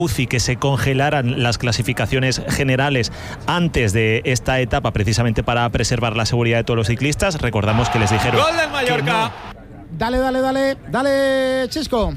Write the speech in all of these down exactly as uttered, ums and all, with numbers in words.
U C I que se congelaran las clasificaciones generales antes de esta etapa, precisamente para preservar la seguridad de todos los ciclistas. Recordamos que les dijeron... ¡Gol del Mallorca! No. Dale, dale, dale, dale, Chisco.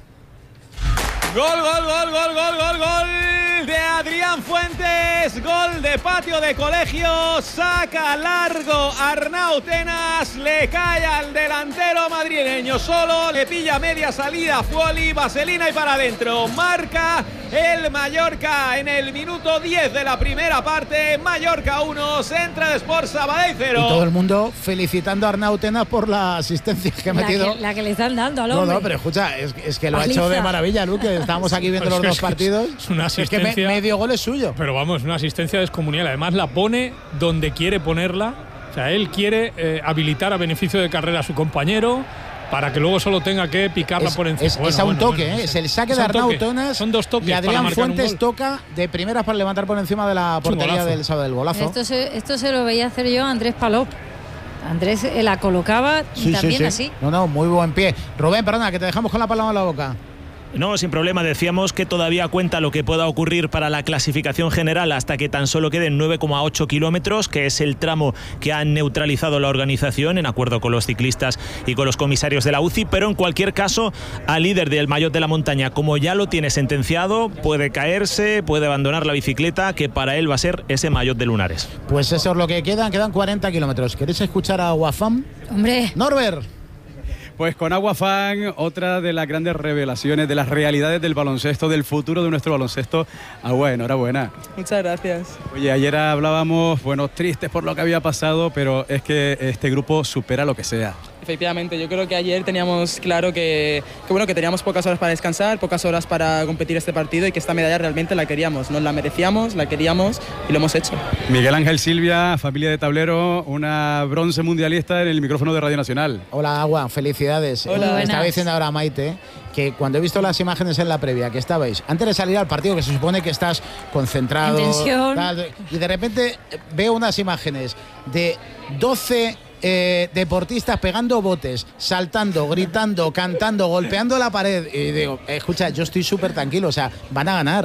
Gol, gol, gol, gol, gol, gol, gol de Adrián Fuentes, gol de patio de colegio, saca largo Arnau Tenas, le cae al delantero madrileño solo, le pilla media salida Fuoli, vaselina y para adentro, marca el Mallorca en el minuto diez de la primera parte, Mallorca uno, Centre d'Esport Sabadell cero. Y todo el mundo felicitando a Arnau Tenas por la asistencia que ha la metido. Que, la que le están dando al No, hombre. no, pero escucha, es, es que lo Paliza. ha hecho de maravilla, Luque. Estábamos aquí viendo los dos partidos. Es una asistencia. Es que me, medio gol es suyo. Pero vamos, una asistencia descomunal. Además, la pone donde quiere ponerla. O sea, él quiere eh, habilitar a beneficio de carrera a su compañero para que luego solo tenga que picarla es, por encima. Es, bueno, es a un bueno, toque, bueno, ¿eh? no Es sé. el saque Es de un Arnau toque. Tenas. Son dos toques. Y Adrián para marcar un Fuentes gol. toca de primeras para levantar por encima de la portería del sábado del golazo. Esto se, esto se lo veía hacer yo a Andrés Palop. Andrés eh, la colocaba Sí, también sí, sí. así. No, no, muy buen pie. Rubén, perdona, que te dejamos con la palabra en la boca. No, sin problema. Decíamos que todavía cuenta lo que pueda ocurrir para la clasificación general hasta que tan solo queden nueve coma ocho kilómetros, que es el tramo que han neutralizado la organización en acuerdo con los ciclistas y con los comisarios de la U C I, pero en cualquier caso, al líder del maillot de la montaña, como ya lo tiene sentenciado, puede caerse, puede abandonar la bicicleta, que para él va a ser ese maillot de lunares. Pues eso es lo que quedan, quedan cuarenta kilómetros. ¿Queréis escuchar a Wafam? Hombre. Norbert. Pues con Aguafan, otra de las grandes revelaciones, de las realidades del baloncesto, del futuro de nuestro baloncesto. Agua, enhorabuena. Muchas gracias. Oye, ayer hablábamos, bueno, tristes por lo que había pasado, pero es que este grupo supera lo que sea. Efectivamente, yo creo que ayer teníamos claro que, que, bueno, que teníamos pocas horas para descansar, pocas horas para competir este partido y que esta medalla realmente la queríamos, nos la merecíamos, la queríamos y lo hemos hecho. Miguel Ángel Silvia, familia de tablero, una bronce mundialista en el micrófono de Radio Nacional. Hola, Agua, felicidades. Hola, eh, estaba diciendo ahora a Maite que cuando he visto las imágenes en la previa que estabais, antes de salir al partido, que se supone que estás concentrado, en tensión, tal, y de repente veo unas imágenes de doce Eh, deportistas pegando botes, saltando, gritando, cantando, golpeando la pared, y digo, eh, escucha, yo estoy súper tranquilo, o sea, van a ganar.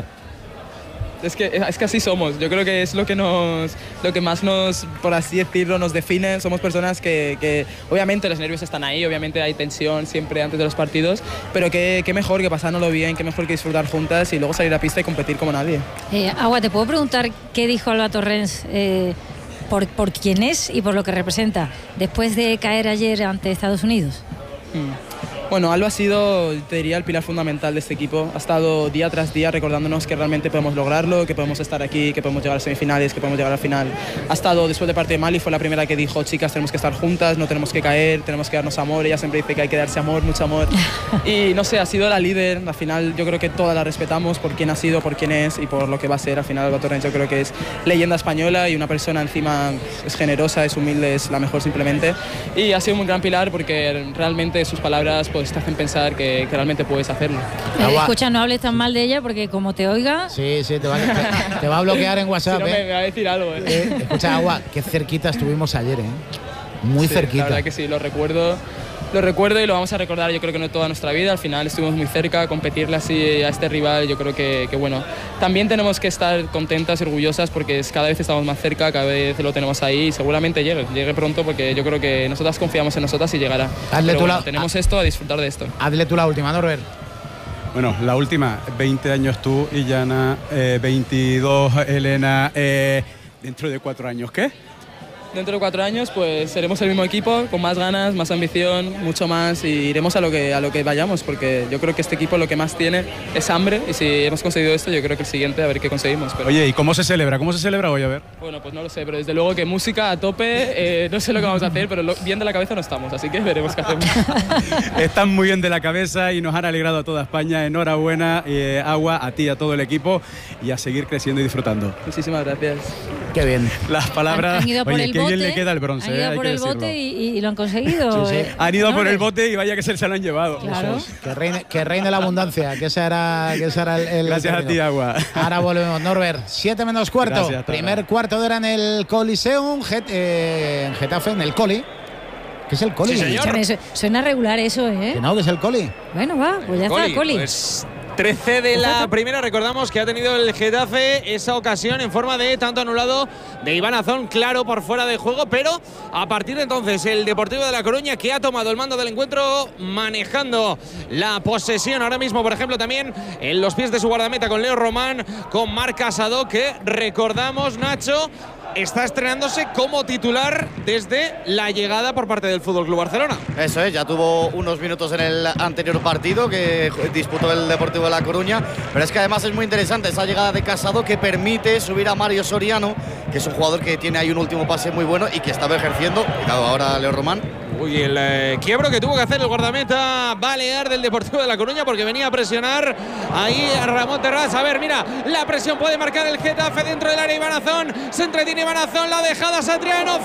Es que, es que así somos, yo creo que es lo que, nos, lo que más nos, por así decirlo, nos define. Somos personas que, que obviamente los nervios están ahí, obviamente hay tensión siempre antes de los partidos, pero qué, qué mejor que pasárnoslo bien, qué mejor que disfrutar juntas y luego salir a pista y competir como nadie. Eh, Agua, ¿te puedo preguntar qué dijo Alba Torrens eh, por, por quién es y por lo que representa después de caer ayer ante Estados Unidos? Hmm. Bueno, Alba ha sido, te diría, el pilar fundamental de este equipo. Ha estado día tras día recordándonos que realmente podemos lograrlo, que podemos estar aquí, que podemos llegar a semifinales, que podemos llegar al final. Ha estado después de parte de Mali, fue la primera que dijo, chicas, tenemos que estar juntas, no tenemos que caer, tenemos que darnos amor. Ella siempre dice que hay que darse amor, mucho amor. Y no sé, ha sido la líder. Al final yo creo que todas la respetamos por quién ha sido, por quién es y por lo que va a ser. Al final Alba Torrens yo creo que es leyenda española y una persona encima es generosa, es humilde, es la mejor simplemente. Y ha sido un gran pilar porque realmente sus palabras pues te hacen pensar que, que realmente puedes hacerlo. Eh, escucha, no hables tan mal de ella porque como te oiga... Sí, sí, te va, te, te va a bloquear en WhatsApp. Si no, ¿eh? me, me va a decir algo. ¿eh? Eh, escucha, Agua, qué cerquita estuvimos ayer, ¿eh? Muy sí, cerquita. La verdad que sí, lo recuerdo. Lo recuerdo y lo vamos a recordar yo creo que no toda nuestra vida. Al final estuvimos muy cerca, competirle así a este rival, yo creo que, que bueno, también tenemos que estar contentas y orgullosas porque cada vez estamos más cerca, cada vez lo tenemos ahí y seguramente llegue, llegue pronto porque yo creo que nosotras confiamos en nosotras y llegará. Hazle Pero tú bueno, la, tenemos esto, a disfrutar de esto. Hazle tú la última, Norbert. Bueno, la última, veinte años tú, Illana, eh, veintidós, Elena, eh, dentro de cuatro años, ¿qué? Dentro de cuatro años pues seremos el mismo equipo, con más ganas, más ambición, mucho más y iremos a lo que, a lo que vayamos porque yo creo que este equipo lo que más tiene es hambre y si hemos conseguido esto yo creo que el siguiente a ver qué conseguimos. Pero... Oye, ¿y cómo se celebra? ¿Cómo se celebra hoy? A ver. Bueno, pues no lo sé, pero desde luego que música a tope, eh, no sé lo que vamos a hacer, pero lo, bien de la cabeza no estamos, así que veremos qué hacemos. Están muy bien de la cabeza y nos han alegrado a toda España. Enhorabuena, eh, Agua, a ti, a todo el equipo y a seguir creciendo y disfrutando. Muchísimas gracias. Qué bien. Las palabras... Han, han ido por Oye, el qué bote, bien le queda el bronce. Han ido eh, por hay el que bote y, y lo han conseguido. Sí, sí. Eh. Han ido No, por el eh. bote y vaya que se, se lo han llevado. Claro. Que reine, que reine la abundancia, que ese era, que ese era el, el Gracias término. a ti, Agua. Ahora volvemos, Norbert. Siete menos cuarto. Gracias, Primer cuarto de hora en el Coliseum, Get, eh, en Getafe, en el Coli. ¿Qué es el Coli? Sí, señor. Suena, suena regular eso, ¿eh? Que no, que es el Coli. Bueno, va, pues ya Coli, está, Coli. Pues trece de la primera. Recordamos que ha tenido el Getafe esa ocasión en forma de tanto anulado de Iván Azón, claro, por fuera de juego, pero a partir de entonces el Deportivo de La Coruña, que ha tomado el mando del encuentro, manejando la posesión ahora mismo, por ejemplo, también en los pies de su guardameta con Leo Román, con Marc Casado, que recordamos, Nacho, está estrenándose como titular desde la llegada por parte del F C Barcelona. Eso es, ya tuvo unos minutos en el anterior partido que disputó el Deportivo de La Coruña, pero es que además es muy interesante esa llegada de Casado, que permite subir a Mario Soriano, que es un jugador que tiene ahí un último pase muy bueno y que estaba ejerciendo. Cuidado ahora Leo Román. Uy, el eh, quiebro que tuvo que hacer el guardameta balear del Deportivo de La Coruña, porque venía a presionar ahí a Ramón Terrats. A ver, mira, la presión puede marcar el Getafe dentro del área. Iván Azón, se entretiene Iván Azón, la dejada Satriano,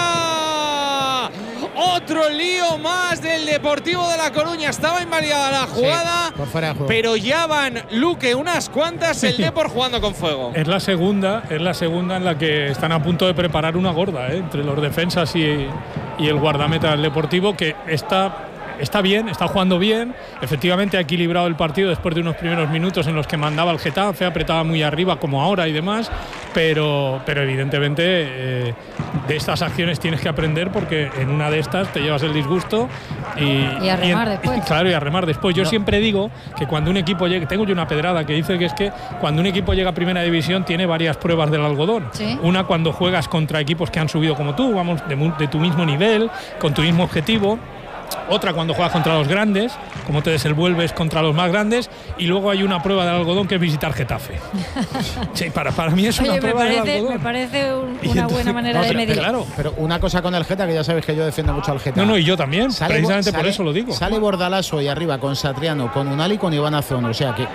fuera. Otro lío más del Deportivo de La Coruña. Estaba invalidada la jugada, sí, por fuera de juego. Pero ya van, Luque, unas cuantas, el Depor jugando con fuego. Es la segunda, es la segunda en la que están a punto de preparar una gorda, ¿eh? Entre los defensas y, y el guardameta del Deportivo, que está, está bien, está jugando bien. Efectivamente ha equilibrado el partido después de unos primeros minutos en los que mandaba el Getafe, apretaba muy arriba como ahora y demás, pero, pero evidentemente eh, de estas acciones tienes que aprender, porque en una de estas te llevas el disgusto y, y a remar y en, después. Claro, y a remar después. Yo no. siempre digo que cuando un equipo llega, tengo yo una pedrada que dice que es que cuando un equipo llega a primera división tiene varias pruebas del algodón. ¿Sí? Una cuando juegas contra equipos que han subido como tú, vamos, de, de tu mismo nivel, con tu mismo objetivo. Otra cuando juegas contra los grandes, cómo te desenvuelves contra los más grandes, y luego hay una prueba del algodón que es visitar Getafe. Sí, para, para mí es Oye, una prueba me parece, del algodón. Me parece un, una entonces, buena manera no, de pero, medir. Claro. Pero una cosa con el Geta, que ya sabéis que yo defiendo mucho al Geta. No, no, y yo también, sale, precisamente sale, por eso lo digo. Sale Bordalaso y arriba con Satriano, con Unal y con Iván Azón. O sea, que, que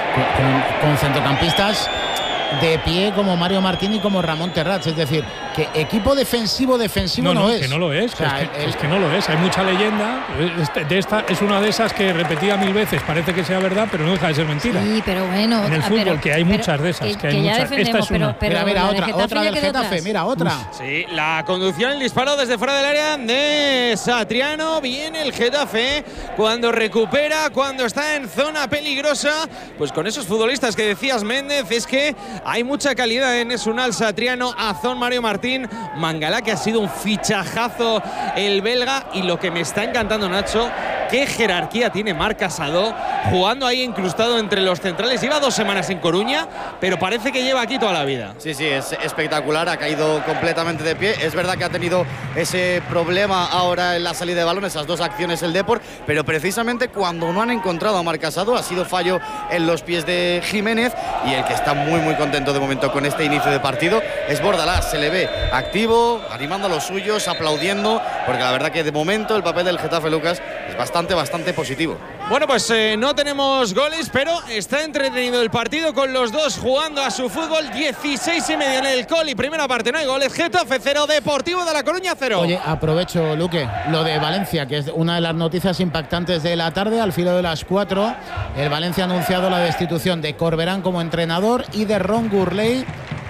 con, con centrocampistas de pie como Mario Martín y como Ramón Terrats. Es decir, que equipo defensivo defensivo no, no, no es. que no lo es, O sea, es, que, el, es que no lo es. Hay mucha leyenda. Este, de esta es una de esas que repetida mil veces parece que sea verdad, pero no deja de ser mentira. Sí, pero bueno. En el fútbol, pero, que hay pero, muchas de esas. Que, que hay que ya muchas. defendemos, Esta es una. pero, pero mira, mira, otra, de otra del Getafe. atrás. Mira, otra. Sí, la conducción, el disparo desde fuera del área de Satriano. Viene el Getafe cuando recupera, cuando está en zona peligrosa. Pues con esos futbolistas que decías, Méndez, es que hay mucha calidad en Esunal, Satriano, Azón, Mario Martín, Mangalá, que ha sido un fichajazo el belga. Y lo que me está encantando, Nacho, qué jerarquía tiene Marc Casado, jugando ahí incrustado entre los centrales. Lleva dos semanas en Coruña, pero parece que lleva aquí toda la vida. Sí, sí, es espectacular, ha caído completamente de pie. Es verdad que ha tenido ese problema ahora en la salida de balón, esas dos acciones el Depor, pero precisamente cuando no han encontrado a Marc Casado ha sido fallo en los pies de Jiménez, y el que está muy muy contento de momento con este inicio de partido es Bordalás. Se le ve activo, animando a los suyos, aplaudiendo, porque la verdad que de momento el papel del Getafe, Lucas, es bastante, bastante positivo. Bueno, pues eh, no tenemos goles, pero está entretenido el partido con los dos jugando a su fútbol. dieciséis y medio en el Coli, primera parte, no hay goles. Getafe cero, Deportivo de La Coruña cero. Oye, aprovecho, Luque, lo de Valencia, que es una de las noticias impactantes de la tarde. Al filo de las cuatro, el Valencia ha anunciado la destitución de Corberán como entrenador y de Ron Gurley,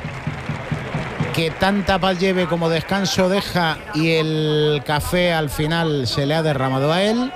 que tanta paz lleve como descanso deja, y el café al final se le ha derramado a él.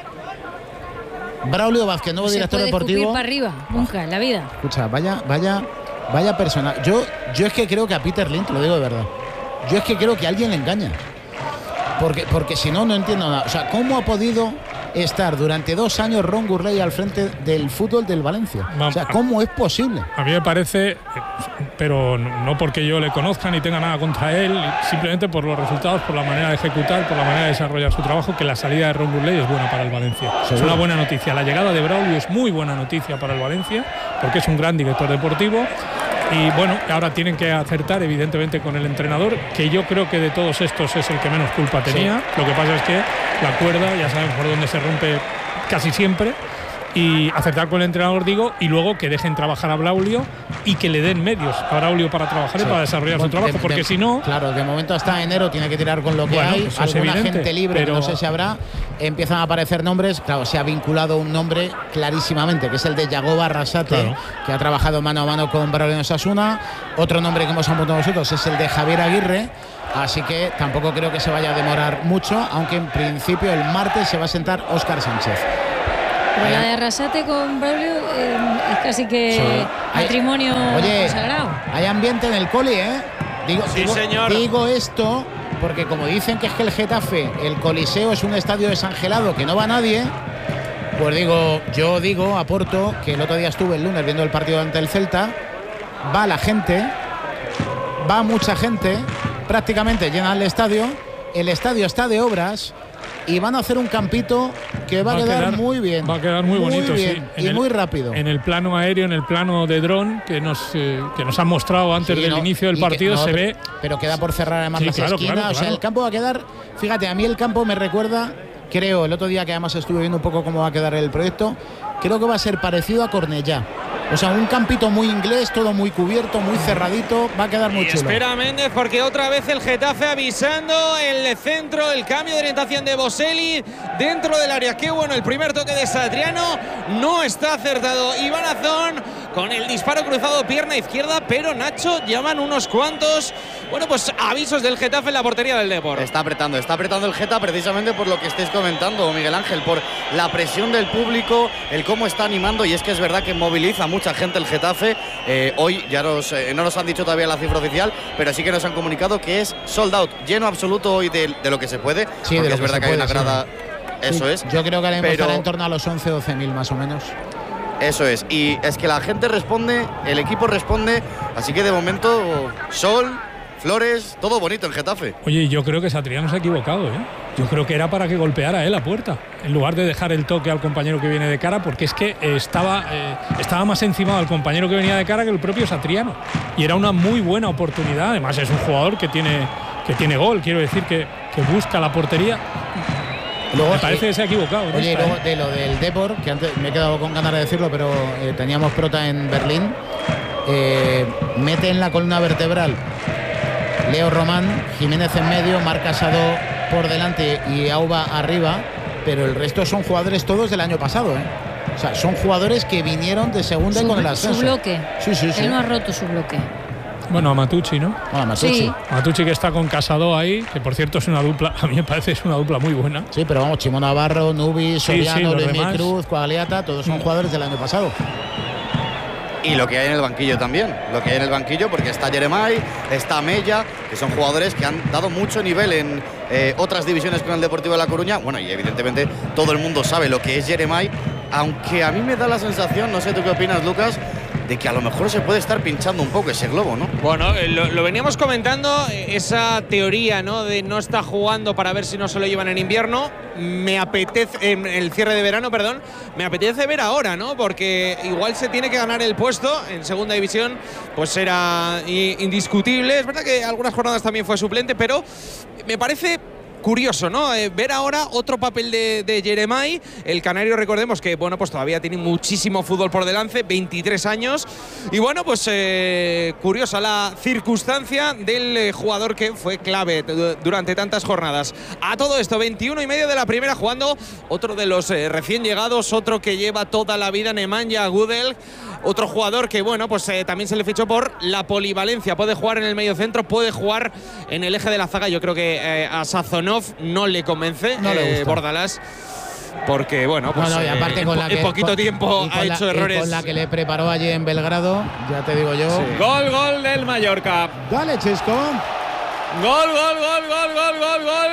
Braulio Vázquez, nuevo se director puede deportivo. para arriba, nunca en la vida. Escucha, vaya, vaya, vaya persona. Yo, yo es que creo que a Peter Lim, te lo digo de verdad, yo es que creo que alguien le engaña. Porque, porque si no, no entiendo nada. O sea, ¿cómo ha podido estar durante dos años Ron Gurley al frente del fútbol del Valencia? O sea, ¿cómo es posible? A mí me parece, pero no porque yo le conozca ni tenga nada contra él, simplemente por los resultados, por la manera de ejecutar, por la manera de desarrollar su trabajo, que la salida de Ron Gurley es buena para el Valencia. ¿Seguro? Es una buena noticia. La llegada de Braulio es muy buena noticia para el Valencia, porque es un gran director deportivo. Y bueno, ahora tienen que acertar evidentemente con el entrenador, que yo creo que de todos estos es el que menos culpa tenía. Sí. Lo que pasa es que la cuerda, ya sabemos por dónde se rompe casi siempre. Y acertar con el entrenador, digo, y luego que dejen trabajar a Braulio y que le den medios a Braulio para trabajar, sí, y para desarrollar bueno, su trabajo, de, porque de, si no... Claro, de momento hasta enero tiene que tirar con lo que bueno, hay, es alguna evidente, gente libre, pero... que no sé si habrá, empiezan a aparecer nombres. Claro, se ha vinculado un nombre clarísimamente, que es el de Yagoba Arrasate, claro, que ha trabajado mano a mano con Braulio en Osasuna. Otro nombre que hemos apuntado nosotros es el de Javier Aguirre. Así que tampoco creo que se vaya a demorar mucho, aunque en principio el martes se va a sentar Óscar Sánchez. Pero la de Arrasate con Braulio eh, es casi que sí. matrimonio Oye, sagrado. Hay ambiente en el coli, ¿eh? Digo, sí, digo, señor. Digo esto porque como dicen que es que el Getafe, el Coliseo es un estadio desangelado que no va nadie, pues digo, yo digo, aporto, que el otro día estuve el lunes viendo el partido ante el Celta, va la gente, va mucha gente, prácticamente llena el estadio, el estadio está de obras y van a hacer un campito que va, va a quedar, quedar muy bien. Va a quedar muy, muy bonito, bien, sí. Y el, muy rápido. En el plano aéreo, en el plano de dron que nos, eh, que nos han mostrado antes sí, del no, inicio del partido, que, no, se pero, ve. Pero queda por cerrar además sí, las claro, esquinas. claro, o sea, claro. el campo va a quedar. Fíjate, a mí el campo me recuerda, creo, el otro día que además estuve viendo un poco cómo va a quedar el proyecto, creo que va a ser parecido a Cornellá. O sea, un campito muy inglés, todo muy cubierto, muy cerradito, va a quedar muy y chulo. Espera Méndez, porque otra vez el Getafe avisando el centro, el cambio de orientación de Boselli dentro del área. Qué bueno, el primer toque de Satriano no está acertado. Iván Azón con el disparo cruzado, pierna izquierda, pero Nacho llaman unos cuantos, bueno, pues avisos del Getafe en la portería del Depor. Está apretando, está apretando el Geta precisamente por lo que estáis comentando, Miguel Ángel, por la presión del público, el cómo está animando, y es que es verdad que moviliza mucha gente el Getafe. Eh, hoy ya nos, eh, no nos han dicho todavía la cifra oficial, pero sí que nos han comunicado que es sold out, lleno absoluto hoy de, de lo que se puede, sí, porque de es verdad que hay una grada, sí. Eso sí, es. Yo creo que ahora mismo pero... estará en torno a los once o doce mil más o menos. Eso es, y es que la gente responde, el equipo responde, así que de momento sol, flores, todo bonito en Getafe. Oye, yo creo que Satriano se ha equivocado, ¿eh? Yo creo que era para que golpeara él la puerta, en lugar de dejar el toque al compañero que viene de cara, porque es que eh, estaba, eh, estaba más encimado al compañero que venía de cara que el propio Satriano. Y era una muy buena oportunidad, además es un jugador que tiene, que tiene gol, quiero decir que, que busca la portería. Luego, me parece eh, que se ha equivocado. Oye, y luego ¿eh? de lo del Depor, que antes me he quedado con ganas de decirlo, pero eh, teníamos prota en Berlín, eh, mete en la columna vertebral Leo Román, Jiménez en medio, Marc Casado por delante y Auba arriba, pero el resto son jugadores todos del año pasado, ¿eh? O sea, son jugadores que vinieron de segunda su, y con el ascenso. Su bloque. Sí, sí, sí. Él no ha roto su bloque. Bueno, a Matucci, ¿no? Ah, a Matucci. Sí. Matucci que está con Casado ahí, que por cierto es una dupla, a mí me parece es una dupla muy buena. Sí, pero vamos, Chimo Navarro, Nubi, Soriano, sí, sí, Luis Cruz, Coagliata, todos son jugadores del año pasado. Y lo que hay en el banquillo también, lo que hay en el banquillo, porque está Jeremai, está Mella, que son jugadores que han dado mucho nivel en eh, otras divisiones con el Deportivo de La Coruña. Bueno, y evidentemente todo el mundo sabe lo que es Jeremai, aunque a mí me da la sensación, no sé tú qué opinas, Lucas, de que a lo mejor se puede estar pinchando un poco ese globo, ¿no? Bueno, lo, lo veníamos comentando, esa teoría, ¿no?, de no está jugando para ver si no se lo llevan en invierno. Me apetece, en el cierre de verano, perdón, me apetece ver ahora, ¿no? Porque igual se tiene que ganar el puesto en segunda división, pues era indiscutible. Es verdad que algunas jornadas también fue suplente, pero me parece curioso, ¿no? Eh, ver ahora otro papel de, de Jeremai, el canario, recordemos que, bueno, pues todavía tiene muchísimo fútbol por delante, veintitrés años, y bueno, pues eh, curiosa la circunstancia del eh, jugador que fue clave durante tantas jornadas. A todo esto, veintiuno y medio de la primera, jugando otro de los eh, recién llegados, otro que lleva toda la vida, Nemanja Gudel, otro jugador que, bueno, pues eh, también se le fichó por la polivalencia, puede jugar en el medio centro, puede jugar en el eje de la zaga. Yo creo que eh, a Sazonov no le convence, no le eh, Bordalás, porque bueno, pues no, no, y aparte eh, con en, la que, en poquito con, tiempo ha la, hecho errores. Con la que le preparó allí en Belgrado, ya te digo yo. Sí. Gol, gol del Mallorca. Dale, Chesco. Gol, gol, gol, gol, gol, gol, gol.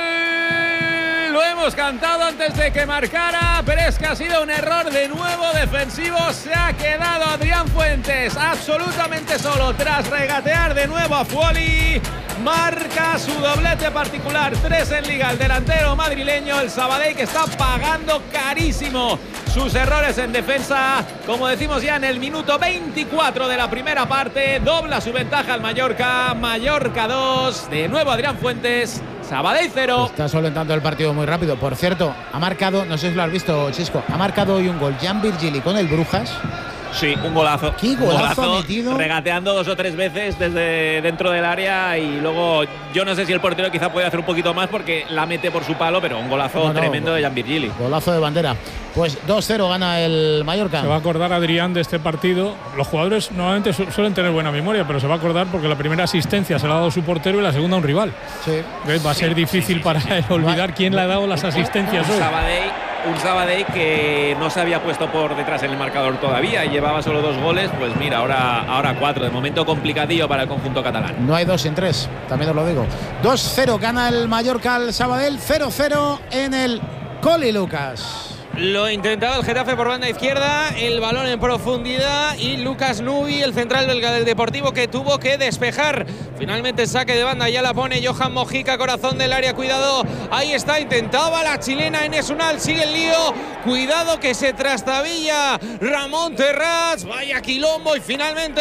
Lo hemos cantado antes de que marcara, pero es que ha sido un error de nuevo defensivo. Se ha quedado Adrián Fuentes absolutamente solo tras regatear de nuevo a Fuoli. Marca su doblete particular, tres en Liga, el delantero madrileño, el Sabadell, que está pagando carísimo sus errores en defensa. Como decimos ya en el minuto veinticuatro de la primera parte, dobla su ventaja al Mallorca. Mallorca dos, de nuevo Adrián Fuentes, Sabadell cero. Está solventando el partido muy rápido. Por cierto, ha marcado, no sé si lo has visto, Chisco, ha marcado hoy un gol Jan Virgili con el Brujas. Sí, un golazo. ¿Qué golazo, un golazo metido? Regateando dos o tres veces desde dentro del área, y luego yo no sé si el portero quizá puede hacer un poquito más porque la mete por su palo, pero un golazo no, no, tremendo de Jan Virgili. Golazo de bandera. Pues dos cero gana el Mallorca. Se va a acordar Adrián de este partido. Los jugadores normalmente su suelen tener buena memoria, pero se va a acordar porque la primera asistencia se la ha dado su portero y la segunda a un rival. Sí. Va a ser sí, difícil sí, sí, para sí. él olvidar quién le ha dado las asistencias hoy. Sabadell un Sabadell que no se había puesto por detrás en el marcador todavía y llevaba solo dos goles. Pues mira, ahora, ahora cuatro. De momento complicadillo para el conjunto catalán. No hay dos sin tres, también os lo digo. dos cero gana el Mallorca al Sabadell, cero cero en el Coli, Lucas. Lo intentaba el Getafe por banda izquierda, el balón en profundidad y Lucas Nubi, el central belga del Deportivo, que tuvo que despejar. Finalmente saque de banda, ya la pone Johan Mojica, corazón del área, cuidado, ahí está, intentaba la chilena Enes Unal, sigue el lío, cuidado que se trastabilla Ramón Terrats, vaya quilombo y finalmente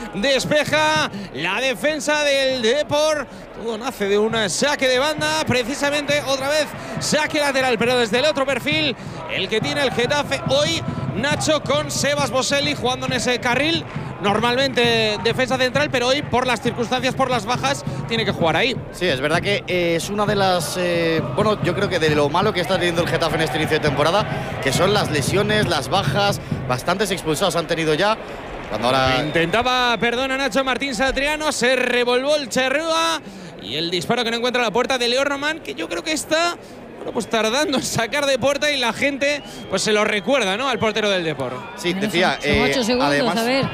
despeja la defensa del Depor. Todo nace de un saque de banda, precisamente otra vez saque lateral, pero desde el otro perfil, el que tiene el Getafe hoy, Nacho, con Sebas Boselli jugando en ese carril, normalmente defensa central, pero hoy por las circunstancias, por las bajas, tiene que jugar ahí. Sí, es verdad que eh, es una de las, eh, bueno, yo creo que de lo malo que está teniendo el Getafe en este inicio de temporada, que son las lesiones, las bajas, bastantes expulsados han tenido ya. Cuando ahora intentaba, perdona Nacho, Martín Satriano, se revolvó el Cherrúa y el disparo que no encuentra la puerta de Leo Román, que yo creo que está, bueno, pues tardando en sacar de puerta y la gente pues se lo recuerda, ¿no?, al portero del Depor. Sí, decía, son, son ocho eh, segundos, además, a ver.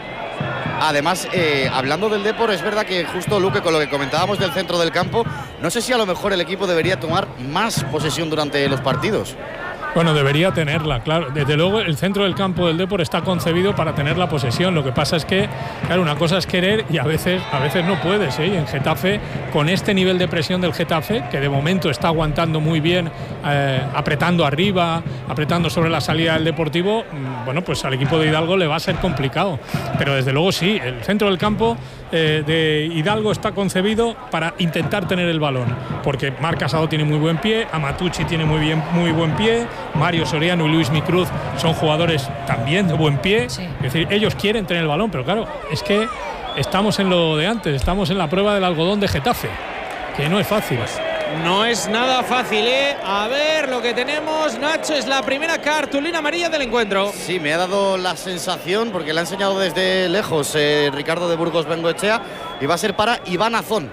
Además, eh, hablando del Depor, es verdad que justo, Luque, con lo que comentábamos del centro del campo, no sé si a lo mejor el equipo debería tomar más posesión durante los partidos. Bueno, debería tenerla, claro. Desde luego, el centro del campo del Depor está concebido para tener la posesión. Lo que pasa es que, claro, una cosa es querer y a veces, a veces no puedes, ¿eh? Y en Getafe, con este nivel de presión del Getafe, que de momento está aguantando muy bien, eh, apretando arriba, apretando sobre la salida del Deportivo, bueno, pues al equipo de Hidalgo le va a ser complicado. Pero desde luego sí, el centro del campo eh, de Hidalgo está concebido para intentar tener el balón, porque Marc Casado tiene muy buen pie, Amatucci tiene muy, bien, muy buen pie, Mario Soriano y Luis Micruz son jugadores también de buen pie. Sí. Es decir, ellos quieren tener el balón, pero claro, es que estamos en lo de antes, estamos en la prueba del algodón de Getafe, que no es fácil. No es nada fácil, ¿eh? A ver, lo que tenemos, Nacho, es la primera cartulina amarilla del encuentro. Sí, me ha dado la sensación, porque le ha enseñado desde lejos eh, Ricardo de Burgos Bengoechea, y va a ser para Iván Azón.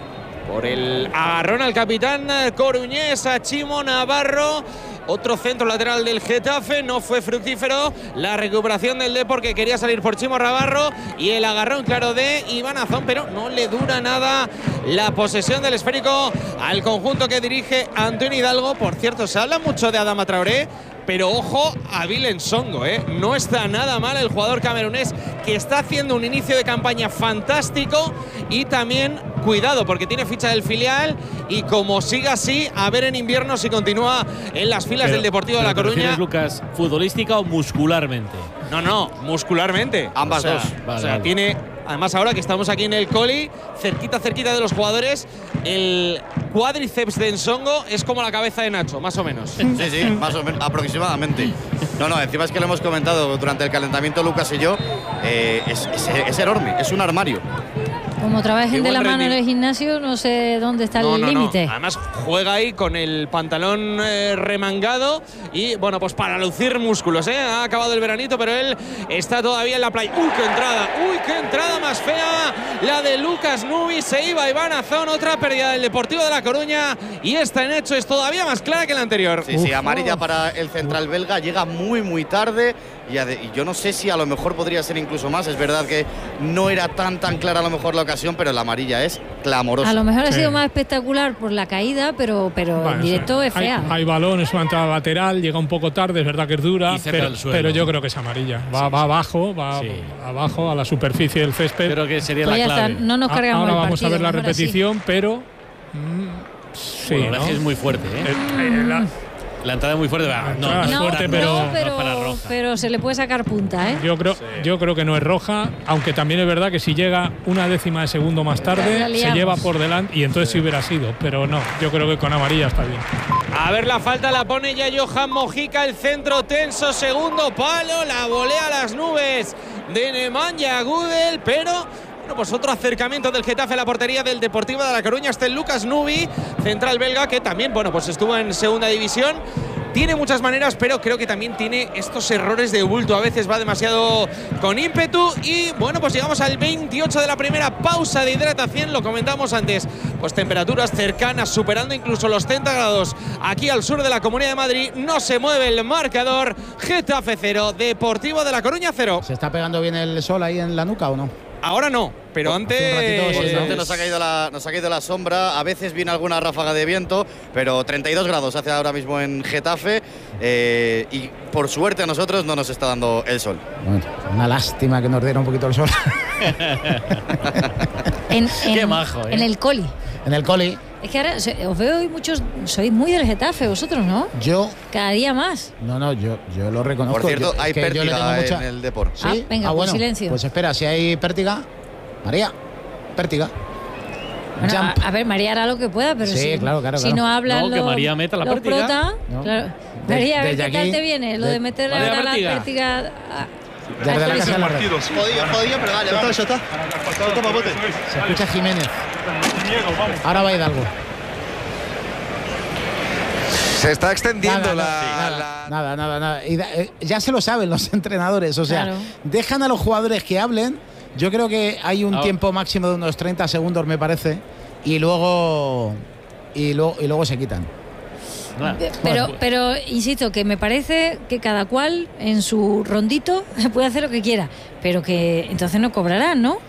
Por el agarrón al capitán coruñés, a Chimo Navarro. Otro centro lateral del Getafe, no fue fructífero la recuperación del Depor, que quería salir por Chimo Navarro, y el agarrón claro de Iván Azón, pero no le dura nada la posesión del esférico al conjunto que dirige Antonio Hidalgo. Por cierto, se habla mucho de Adama Traoré, pero ojo a Vilen Songo, ¿eh? No está nada mal el jugador camerunés, que está haciendo un inicio de campaña fantástico, y también cuidado porque tiene ficha del filial, y como siga así, a ver en invierno si continúa en las filas pero, del Deportivo de La Coruña. Lucas, ¿futbolística o muscularmente? No, no, muscularmente. Ambas o sea, dos. Vale, o sea, vale. Tiene, además ahora que estamos aquí en el Coli, cerquita, cerquita de los jugadores, el cuádriceps de Nsongo es como la cabeza de Nacho, más o menos. Sí, sí, más o menos, aproximadamente. No, no, encima es que lo hemos comentado durante el calentamiento Lucas y yo, eh, es, es, es enorme, es un armario. Como trabajen de la mano en el gimnasio, no sé dónde está no, el límite. No, no. Además juega ahí con el pantalón eh, remangado y, bueno, pues para lucir músculos, ¿eh? Ha acabado el veranito, pero él está todavía en la playa. ¡Uy, qué entrada! ¡Uy, qué entrada más fea! La de Lucas Nubi, se iba Iván Azón, otra pérdida del Deportivo de La Coruña, y esta en hecho es todavía más clara que la anterior. Sí, sí, amarilla para el central belga, llega muy, muy tarde. Y, y yo no sé si a lo mejor podría ser incluso más. Es verdad que no era tan tan clara a lo mejor la ocasión, pero la amarilla es clamorosa. A lo mejor sí. ha sido más espectacular por la caída, pero, pero bueno, en directo es fea. Hay, hay balón, es una entrada lateral, llega un poco tarde, es verdad que es dura, pero, pero yo creo que es amarilla. Va, sí, va abajo, va sí. abajo a la superficie del césped. Creo que sería pues la clave. Está, no nos cargamos Ahora el vamos partido, a ver la mejor repetición, así. pero mmm, sí, bueno, ¿no? es muy fuerte, ¿eh? eh, eh la, La entrada es muy fuerte, va. No, no, no, es fuerte, no, pero, no, pero, no para roja. pero se le puede sacar punta, ¿eh? Yo creo, sí. yo creo que no es roja, aunque también es verdad que si llega una décima de segundo más tarde, se lleva por delante y entonces sí. sí hubiera sido, pero no, yo creo que con amarilla está bien. A ver, la falta la pone ya Johan Mojica, el centro tenso, segundo palo, la volea a las nubes de Nemanja Gudel, pero... Bueno, pues otro acercamiento del Getafe a la portería del Deportivo de La Coruña. Este Lucas Nubi, central belga, que también, bueno, pues estuvo en segunda división. tiene muchas maneras, pero creo que también tiene estos errores de bulto. A veces va demasiado con ímpetu. Y bueno, pues llegamos al veintiocho de la primera pausa de hidratación. Lo comentamos antes, pues temperaturas cercanas, superando incluso los treinta grados aquí al sur de la Comunidad de Madrid. No se mueve el marcador. Getafe cero, Deportivo de La Coruña cero. ¿Se está pegando bien el sol ahí en la nuca o no? Ahora no, pero antes, pues antes nos, ha caído la, nos ha caído la sombra. A veces viene alguna ráfaga de viento, pero treinta y dos grados hace ahora mismo en Getafe. Eh, y por suerte a nosotros no nos está dando el sol. Bueno, una lástima que nos diera un poquito el sol. en, en, Qué majo, ¿eh? En el coli. En el coli. Es que ahora os veo hoy muchos, sois muy del Getafe vosotros, ¿no? Yo. Cada día más. No, no, yo, yo lo reconozco. Por cierto, yo, hay que yo le tengo pértiga mucha... en el Depor. ¿Sí? Ah, venga, ah, por bueno, silencio. Pues espera, si hay pértiga, María, pértiga. Bueno, a, a ver, María hará lo que pueda, pero sí, si, claro, claro, si claro. no hablan No, los, que María meta la los pértiga. prota, No. claro. De- María, a ver desde qué tal aquí, te viene lo de- de meter María ahora la pértiga. pértiga. a- Desde la a- casa de la red. Jodido, jodido, pero dale, ya está, ya está. Toma bote. Se escucha Jiménez. Ahora va Hidalgo. Se está extendiendo Nada, la, nada, la- nada, nada, nada. Y da- eh, ya se lo saben los entrenadores, o sea, Claro. dejan a los jugadores que hablen. Yo creo que hay un Ah. tiempo máximo de unos treinta segundos, me parece, y luego y luego, y luego se quitan. Nah. Pero, pero insisto, que me parece que cada cual en su rondito puede hacer lo que quiera, pero que entonces no cobrarán, ¿no?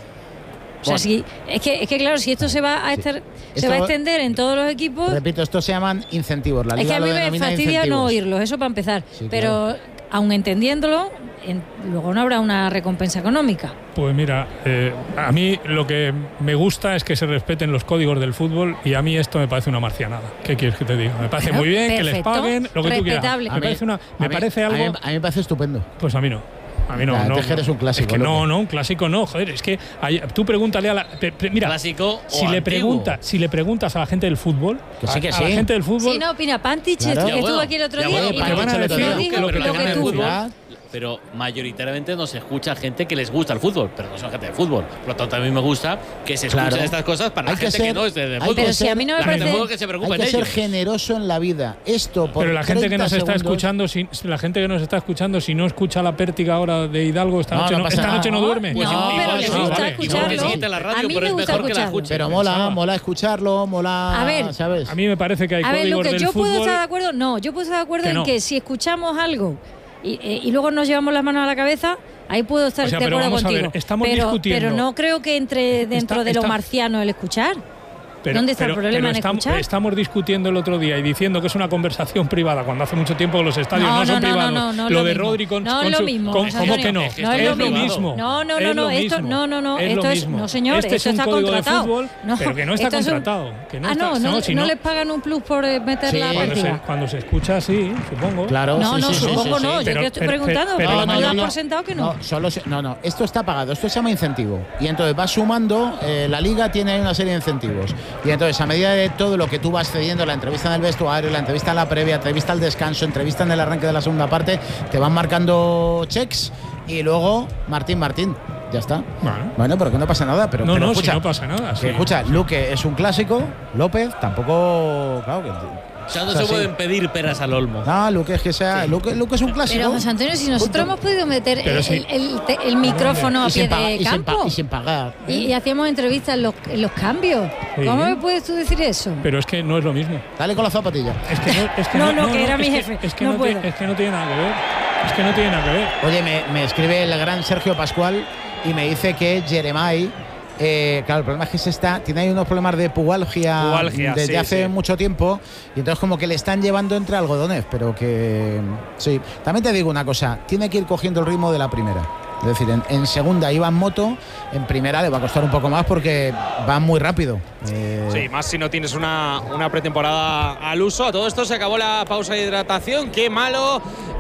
O sea, Bueno. si, es, que, es que claro, si esto se va a, estar, se Esto- va a extender en todos los equipos, Repito, estos se llaman incentivos. La es que liga a mí lo me denomina fastidia no incentivos. oírlos, eso para empezar. Sí, pero aun entendiéndolo, en- luego no habrá una recompensa económica. Pues mira, eh, a mí lo que me gusta es que se respeten los códigos del fútbol y a mí esto me parece una marcianada. ¿Qué quieres que te diga? Me parece Bueno, muy bien que les perfecto, paguen lo que tú quieras. respetable. Me A mí- parece, una, me a mí- parece a mí- algo… A mí me parece estupendo. Pues a mí no. A mí no, Ya, no, entonces eres un clásico, Es que no, López. no, un clásico no, joder, es que hay- tú pregúntale a la… pe- pe- mira, Clásico o si le, antiguo. pregunta, si le preguntas a la gente del fútbol, Que sí, que a, a sí. la gente del fútbol… Si no opina Pantich, Claro. estu- Ya, estuvo bueno, aquí el otro ya, día bueno, y Pantich te el otro dijo día. lo Pero que la gente del tú. fútbol, Ya. pero mayoritariamente nos escucha gente que les gusta el fútbol, pero no son gente de fútbol. Por lo tanto, a mí me gusta que se escuchen Claro. estas cosas para Hay la que gente ser- que no es de, de hay fútbol. que Pero si a mí no me la gente de parece- fútbol que se preocupe Hay que en ser ellos. generoso en la vida. Esto por Pero la gente que treinta nos está segundos- escuchando, si, la gente que nos está escuchando, si no escucha la pértiga ahora de Hidalgo, esta No, noche no no, pasa esta nada. noche no duerme. Pues no, igual pero que le sí, gusta vale. escucharlo. Igual que se quite la radio, A mí pero me es gusta mejor que la escucharlo. escuchen. Pero mola, Pensaba. mola escucharlo, mola, A ver, ¿sabes? A mí me parece que hay A ver, códigos Luque, del yo puedo fútbol… estar de acuerdo, no, yo puedo estar de acuerdo Que en no. que si escuchamos algo y, eh, y luego nos llevamos las manos a la cabeza, ahí puedo estar O sea, de pero acuerdo vamos a ver, contigo. estamos pero, discutiendo. pero no creo que entre dentro Está- de lo está- marciano el escuchar. Pero- ¿Dónde está pero- el problema pero en estamos, escuchar? Estamos discutiendo el otro día y diciendo que es una conversación privada cuando hace mucho tiempo que los estadios no, No, son no, no, privados. no, no, lo lo de mismo. Rodri con, No con es lo su- mismo, con- José ¿Cómo Antonio. que no? No es, es lo lo mismo. mismo. No, no, Es no, lo no, esto- mismo. no, no, no, Es esto lo es- mismo. no, señor, este esto es un está código contratado. de fútbol, No, pero que no está esto es un- contratado. Que no ah, está, no, no, si no les pagan un plus por eh, meter Sí. la cuando, se, pértiga. cuando se escucha así, supongo. Claro, No, sí, no, sí, sí, supongo sí, sí. no, yo Pero- te estoy pero- preguntando, pero pero la tú das mayoría- por sentado que no. No, solo se- no, no, esto está pagado, esto se llama incentivo. Y entonces vas sumando, eh, la liga tiene una serie de incentivos. Y entonces, a medida de todo lo que tú vas cediendo, la entrevista en el vestuario, la entrevista en la previa, entrevista al descanso, entrevista en el arranque de la segunda parte, te van marcando checks y luego Martín Martín. Ya está. Bueno. Bueno, pero que no pasa nada. Pero, No, pero no, si escucha, no pasa nada, que sí. escucha, Luque es un clásico, López tampoco. Claro que. O sea, no o sea, se sí. pueden pedir peras al olmo. No, Luque es que sea. Luque, Luque es un clásico. Pero José Antonio, si nosotros Punto. hemos podido meter Pero el, sí. el- el- el micrófono a Y pie sin pagar- de y sin pa- campo y sin pagar. y, y hacíamos entrevistas en los, en los cambios, Sí. ¿cómo me puedes tú decir eso? Pero es que no es lo mismo. Dale con la zapatilla. Es que no, es que No, no, que era mi es jefe, Es que no no, puedo. tiene, es que no tiene nada que ver. Es que no tiene nada que ver. Oye, me, me escribe el gran Sergio Pascual y me dice que Jeremai, eh, claro, el problema es que se está, tiene ahí unos problemas de pubalgia, Pubalgia, desde sí, hace sí. mucho tiempo y entonces como que le están llevando entre algodones, pero que sí. También te digo una cosa, tiene que ir cogiendo el ritmo de la primera. Es decir, en, en segunda iba en moto, en primera le va a costar un poco más porque va muy rápido. Eh, Sí, más si no tienes una, una pretemporada al uso. A todo esto se acabó la pausa de hidratación. Qué malo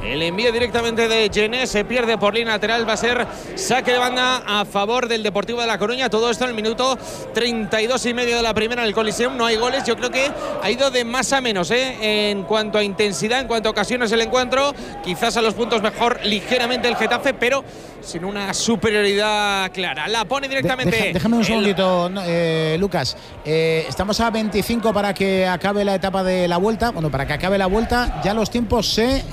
El envío directamente de Gené se pierde por línea lateral. Va a ser saque de banda a favor del Deportivo de La Coruña. Todo esto en el minuto treinta y dos y medio de la primera en el Coliseum. No hay goles. Yo creo que ha ido de más a menos, ¿eh? En cuanto a intensidad, en cuanto a ocasiones el encuentro. Quizás a los puntos mejor ligeramente el Getafe, pero sin una superioridad clara. La pone directamente. De, deja, déjame un el... segundito, eh, Lucas. Eh, estamos a veinticinco para que acabe la etapa de la vuelta. Bueno, para que acabe la vuelta ya los tiempos se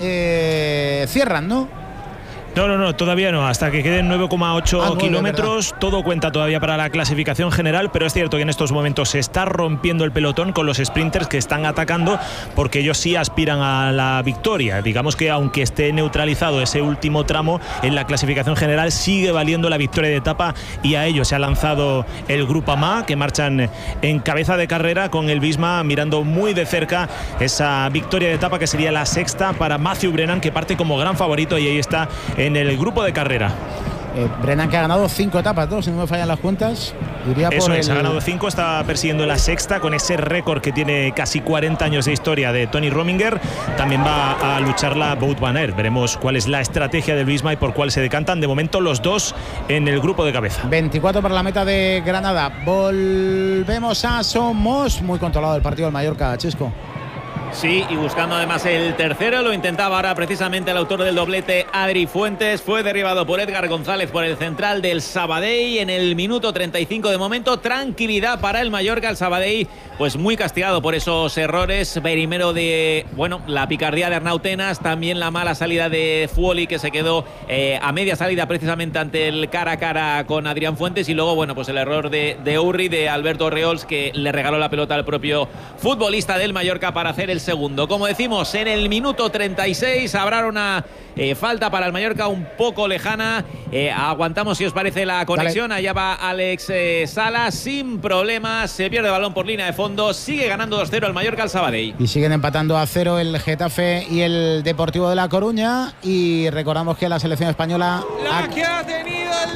eh, cierran, ¿no? No, no, no, todavía no. Hasta que queden nueve coma ocho ah, kilómetros, todo cuenta todavía para la clasificación general, pero es cierto que en estos momentos se está rompiendo el pelotón con los sprinters que están atacando, porque ellos sí aspiran a la victoria. Digamos que aunque esté neutralizado ese último tramo, en la clasificación general sigue valiendo la victoria de etapa, y a ello se ha lanzado el Groupama, que marchan en cabeza de carrera con el Visma mirando muy de cerca esa victoria de etapa, que sería la sexta para Matthew Brennan, que parte como gran favorito, y ahí está en el grupo de carrera. Eh, Brennan, que ha ganado cinco etapas, ¿no? Si no me fallan las cuentas. Iría Eso por es, el... ha ganado cinco, está persiguiendo la sexta con ese récord que tiene casi cuarenta años de historia de Tony Rominger. También va a lucharla Wout van Aert. Veremos cuál es la estrategia del Visma y por cuál se decantan. De momento los dos en el grupo de cabeza. veinticuatro para la meta de Granada. Volvemos a Somos. Muy controlado el partido del Mallorca, Chisco. Sí, y buscando además el tercero, lo intentaba ahora precisamente el autor del doblete, Adri Fuentes. Fue derribado por Edgar González por el central del Sabadell en el minuto treinta y cinco de momento. Tranquilidad para el Mallorca, el Sabadell pues muy castigado por esos errores. Primero de, bueno, la picardía de Arnau Tenas, también la mala salida de Fuoli, que se quedó eh, a media salida precisamente ante el cara a cara con Adrián Fuentes, y luego, bueno, pues el error de, de Urri, de Alberto Reols, que le regaló la pelota al propio futbolista del Mallorca para hacer el segundo. Como decimos, en el minuto treinta y seis habrá una eh, falta para el Mallorca un poco lejana. Eh, aguantamos, si os parece, la conexión. Dale. Allá va Alex eh, Sala sin problemas. Se pierde el balón por línea de fondo. Sigue ganando dos cero el Mallorca al Sabadell. Y siguen empatando a cero el Getafe y el Deportivo de La Coruña. Y recordamos que la selección española... La ha... que ha tenido el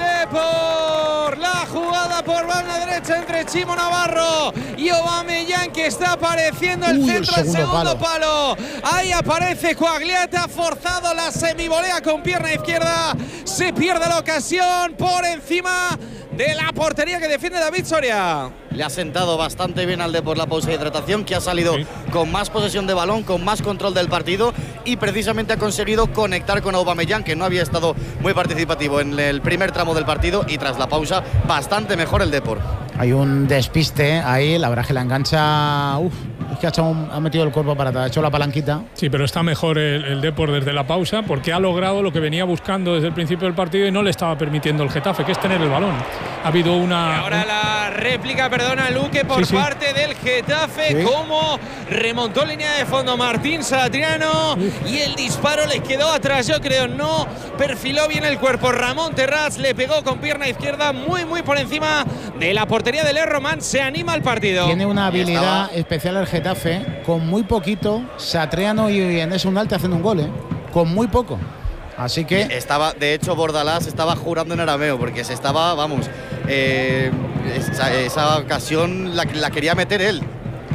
Depor. La jugada por banda derecha entre Chimo Navarro y Aubameyang, que está apareciendo el Uy, centro el segundo, el segundo palo. palo. Ahí aparece Coagliate, ha forzado la semivolea con pierna izquierda. Se pierde la ocasión por encima de la portería que defiende David Soria. Le ha sentado bastante bien al Depor la pausa de hidratación, que ha salido sí. con más posesión de balón, con más control del partido, y precisamente ha conseguido conectar con Aubameyang, que no había estado muy participativo en el primer tramo del partido, y tras la pausa bastante mejor el Depor. Hay un despiste ahí, la verdad que la engancha... Uf, es que ha, echado un, ha metido el cuerpo para atrás, ha hecho la palanquita. Sí, pero está mejor el, el Depor desde la pausa, porque ha logrado lo que venía buscando desde el principio del partido y no le estaba permitiendo el Getafe, que es tener el balón. Ha habido una... Y ahora la réplica, perdona, Luque, por sí, sí. parte del Getafe. Sí. Cómo remontó línea de fondo Martín Satriano, y el disparo le quedó atrás, yo creo. No perfiló bien el cuerpo Ramón Terrats, le pegó con pierna izquierda muy, muy por encima de la portería del Román. Se anima el partido. Tiene una habilidad especial el Getafe, con muy poquito. Satriano y Enes Unal hacen un gol, ¿eh? Con muy poco. Así que estaba, de hecho, Bordalás estaba jurando en arameo, porque se estaba, vamos, eh, esa, esa ocasión la, la quería meter él.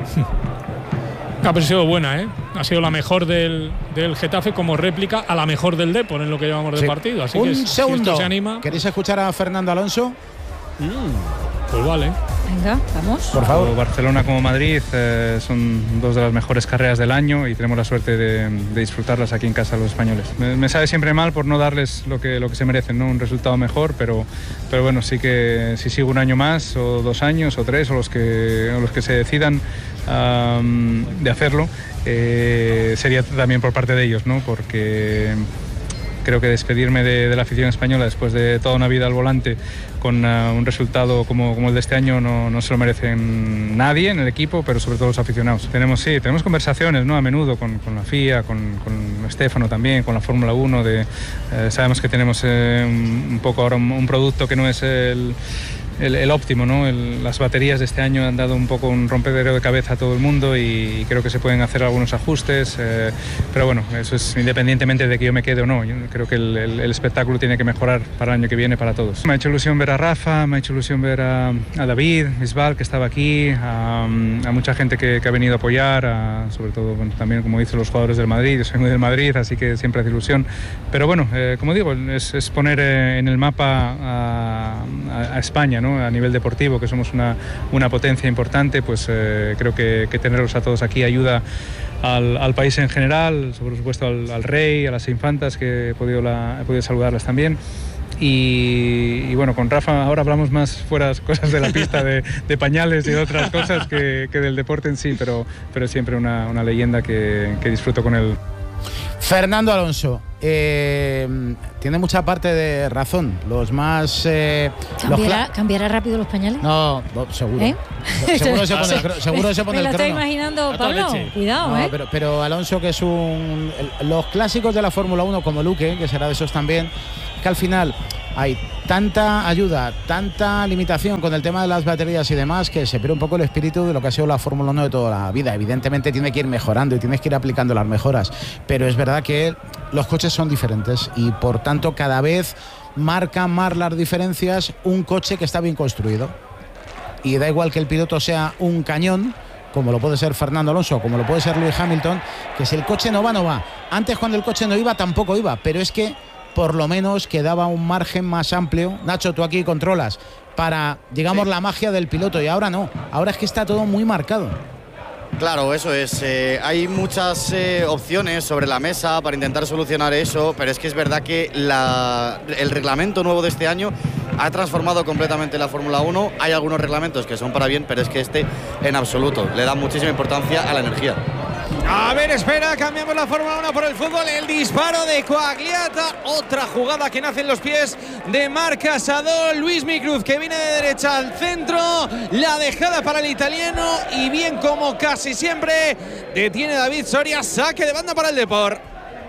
Ha sido buena, ¿eh? Ha sido la mejor del, del Getafe como réplica a la mejor del Depor en lo que llevamos sí. de partido. Así un que segundo. Si esto se anima... ¿Queréis escuchar a Fernando Alonso? Mm, pues vale. Venga, vamos. Por favor. Tanto Barcelona como Madrid eh, son dos de las mejores carreras del año, y tenemos la suerte de, de disfrutarlas aquí en casa los españoles. Me, me sabe siempre mal por no darles lo que, lo que se merecen, ¿no? Un resultado mejor, pero, pero bueno, sí que si sigo un año más, o dos años, o tres, o los que, o los que se decidan um, de hacerlo, eh, sería también por parte de ellos, ¿no? Porque creo que despedirme de, de la afición española después de toda una vida al volante con uh, un resultado como, como el de este año no, no se lo merecen nadie en el equipo, pero sobre todo los aficionados. Tenemos, sí, tenemos conversaciones, ¿no? A menudo con, con la F I A, con, con Stefano también, con la Fórmula uno. De, eh, sabemos que tenemos eh, un, un poco ahora un, un producto que no es el... el, el óptimo, ¿no? El, las baterías de este año han dado un poco un rompedero de cabeza a todo el mundo y, y creo que se pueden hacer algunos ajustes, eh, pero bueno, eso es independientemente de que yo me quede o no. Yo creo que el, el, el espectáculo tiene que mejorar para el año que viene para todos. Me ha hecho ilusión ver a Rafa, me ha hecho ilusión ver a, a David Bisbal, que estaba aquí, a, a mucha gente que, que ha venido a apoyar, a, sobre todo bueno, también como dicen los jugadores del Madrid. Yo soy muy del Madrid, así que siempre hace ilusión, pero bueno, eh, como digo, es, es poner eh, en el mapa a, a, a España, ¿no? A nivel deportivo, que somos una, una potencia importante, pues eh, creo que, que tenerlos a todos aquí ayuda al, al país en general, por supuesto al, al rey, a las infantas, que he podido, la, he podido saludarlas también. Y, y bueno, con Rafa ahora hablamos más fuera cosas de la pista, de, de pañales y de otras cosas que, que del deporte en sí, pero, pero siempre una, una leyenda que, que disfruto con él. Fernando Alonso, eh, tiene mucha parte de razón. Los más. Eh, ¿Cambiará, los ¿Cambiará rápido los pañales? No, no seguro. ¿Eh? Seguro se pone el, seguro se pone Me el lo crono. está imaginando, Pablo. Cuidado, no, ¿eh? Pero, pero Alonso, que es un. El, los clásicos de la Fórmula uno, como Luque, que será de esos también, que al final hay tanta ayuda, tanta limitación con el tema de las baterías y demás, que se pierde un poco el espíritu de lo que ha sido la Fórmula uno de toda la vida. Evidentemente tiene que ir mejorando y tienes que ir aplicando las mejoras, pero es verdad que los coches son diferentes y por tanto cada vez marcan más las diferencias un coche que está bien construido. Y da igual que el piloto sea un cañón, como lo puede ser Fernando Alonso, como lo puede ser Lewis Hamilton, que si el coche no va, no va. Antes, cuando el coche no iba, tampoco iba, pero es que por lo menos quedaba un margen más amplio. Nacho, tú aquí controlas para, digamos, sí, la magia del piloto, y ahora no, ahora es que está todo muy marcado. Claro, eso es. Eh, hay muchas eh, opciones sobre la mesa para intentar solucionar eso, pero es que es verdad que la, el reglamento nuevo de este año ha transformado completamente la Fórmula uno. Hay algunos reglamentos que son para bien, pero es que este en absoluto le da muchísima importancia a la energía. A ver, espera, cambiamos la Fórmula uno por el fútbol. El disparo de Quagliata. Otra jugada que nace en los pies de Marc Casador. Luismi Cruz, que viene de derecha al centro. La dejada para el italiano. Y bien, como casi siempre, detiene David Soria. Saque de banda para el Depor.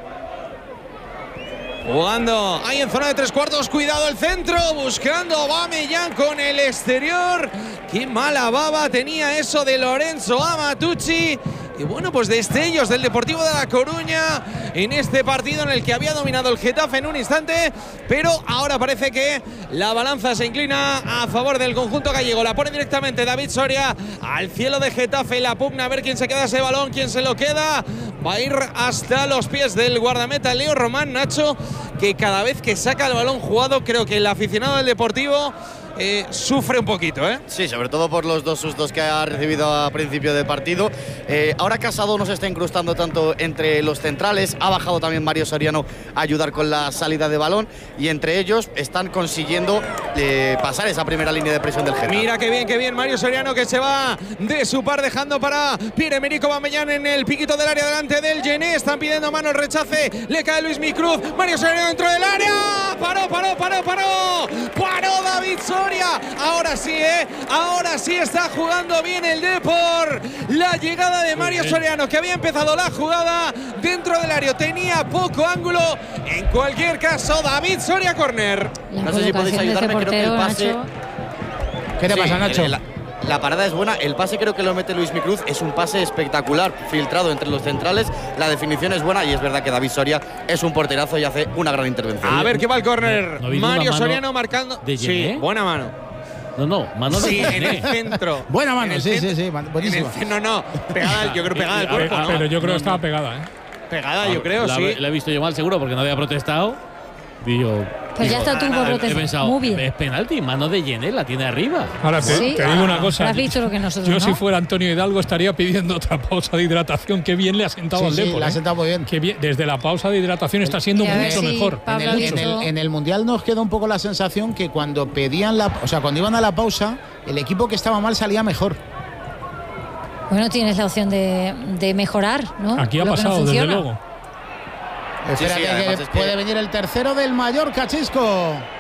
Jugando ahí en zona de tres cuartos. Cuidado el centro. Buscando a Aubameyang con el exterior. Qué mala baba tenía eso de Lorenzo Amatucci. Y bueno, pues destellos del Deportivo de La Coruña en este partido en el que había dominado el Getafe en un instante, pero ahora parece que la balanza se inclina a favor del conjunto gallego. La pone directamente David Soria al cielo de Getafe, la pugna a ver quién se queda ese balón, quién se lo queda. Va a ir hasta los pies del guardameta Leo Román, Nacho, que cada vez que saca el balón jugado, creo que el aficionado del Deportivo Eh, sufre un poquito, ¿eh? Sí, sobre todo por los dos sustos que ha recibido a principio de partido. Eh, ahora Casado no se está incrustando tanto entre los centrales, ha bajado también Mario Soriano a ayudar con la salida de balón y entre ellos están consiguiendo eh, pasar esa primera línea de presión del Getafe. Mira qué bien, qué bien Mario Soriano, que se va de su par dejando para Pierre-Emerick Aubameyang en el piquito del área delante del Gené. Están pidiendo mano, el rechace, le cae Luismi Cruz, Mario Soriano dentro del área, paró, paró, paró, paró, paró David Soria. Ahora sí, ¿eh? Ahora sí está jugando bien el Depor. La llegada de Mario Soriano, que había empezado la jugada dentro del área, tenía poco ángulo. En cualquier caso, David Soria, córner. No sé si podéis ayudarme, creo que el pase… Nacho. ¿Qué te sí, pasa, Nacho? La, la parada es buena, el pase creo que lo mete Luismi Cruz, es un pase espectacular, filtrado entre los centrales, la definición es buena y es verdad que David Soria es un porterazo y hace una gran intervención. A ver qué va el córner. ¿No Mario Soriano marcando… Sí, buena mano. No, no, mano de sí, en el centro. Buena mano, sí, centro. sí, sí, buenísima. El, no, no, pegada, yo creo pegada al cuerpo, ¿no? ¿no? Pero yo creo no, que estaba no. pegada, ¿eh? Pegada, yo creo, la, sí. La he visto yo mal, seguro, porque no había protestado. Digo, pues ya está tú por protestar. He pensado, muy bien. Es penalti, mano de Gené, la tiene arriba. Ahora te, sí, te digo una cosa. ¿Has visto lo que nosotros, yo no? si fuera Antonio Hidalgo estaría pidiendo otra pausa de hidratación. Qué bien le ha sentado sí, al sí, Depor. le ha sentado muy bien. Qué bien. Desde la pausa de hidratación está siendo Mira, mucho sí, mejor. En el, en, el, en el Mundial nos queda un poco la sensación que cuando pedían la, o sea, cuando iban a la pausa, el equipo que estaba mal salía mejor. Bueno, tienes la opción de, de mejorar, ¿no? Aquí ha lo pasado, no desde luego. Espérate, sí, sí, que es puede que… venir el tercero del Mallorca, Chisco.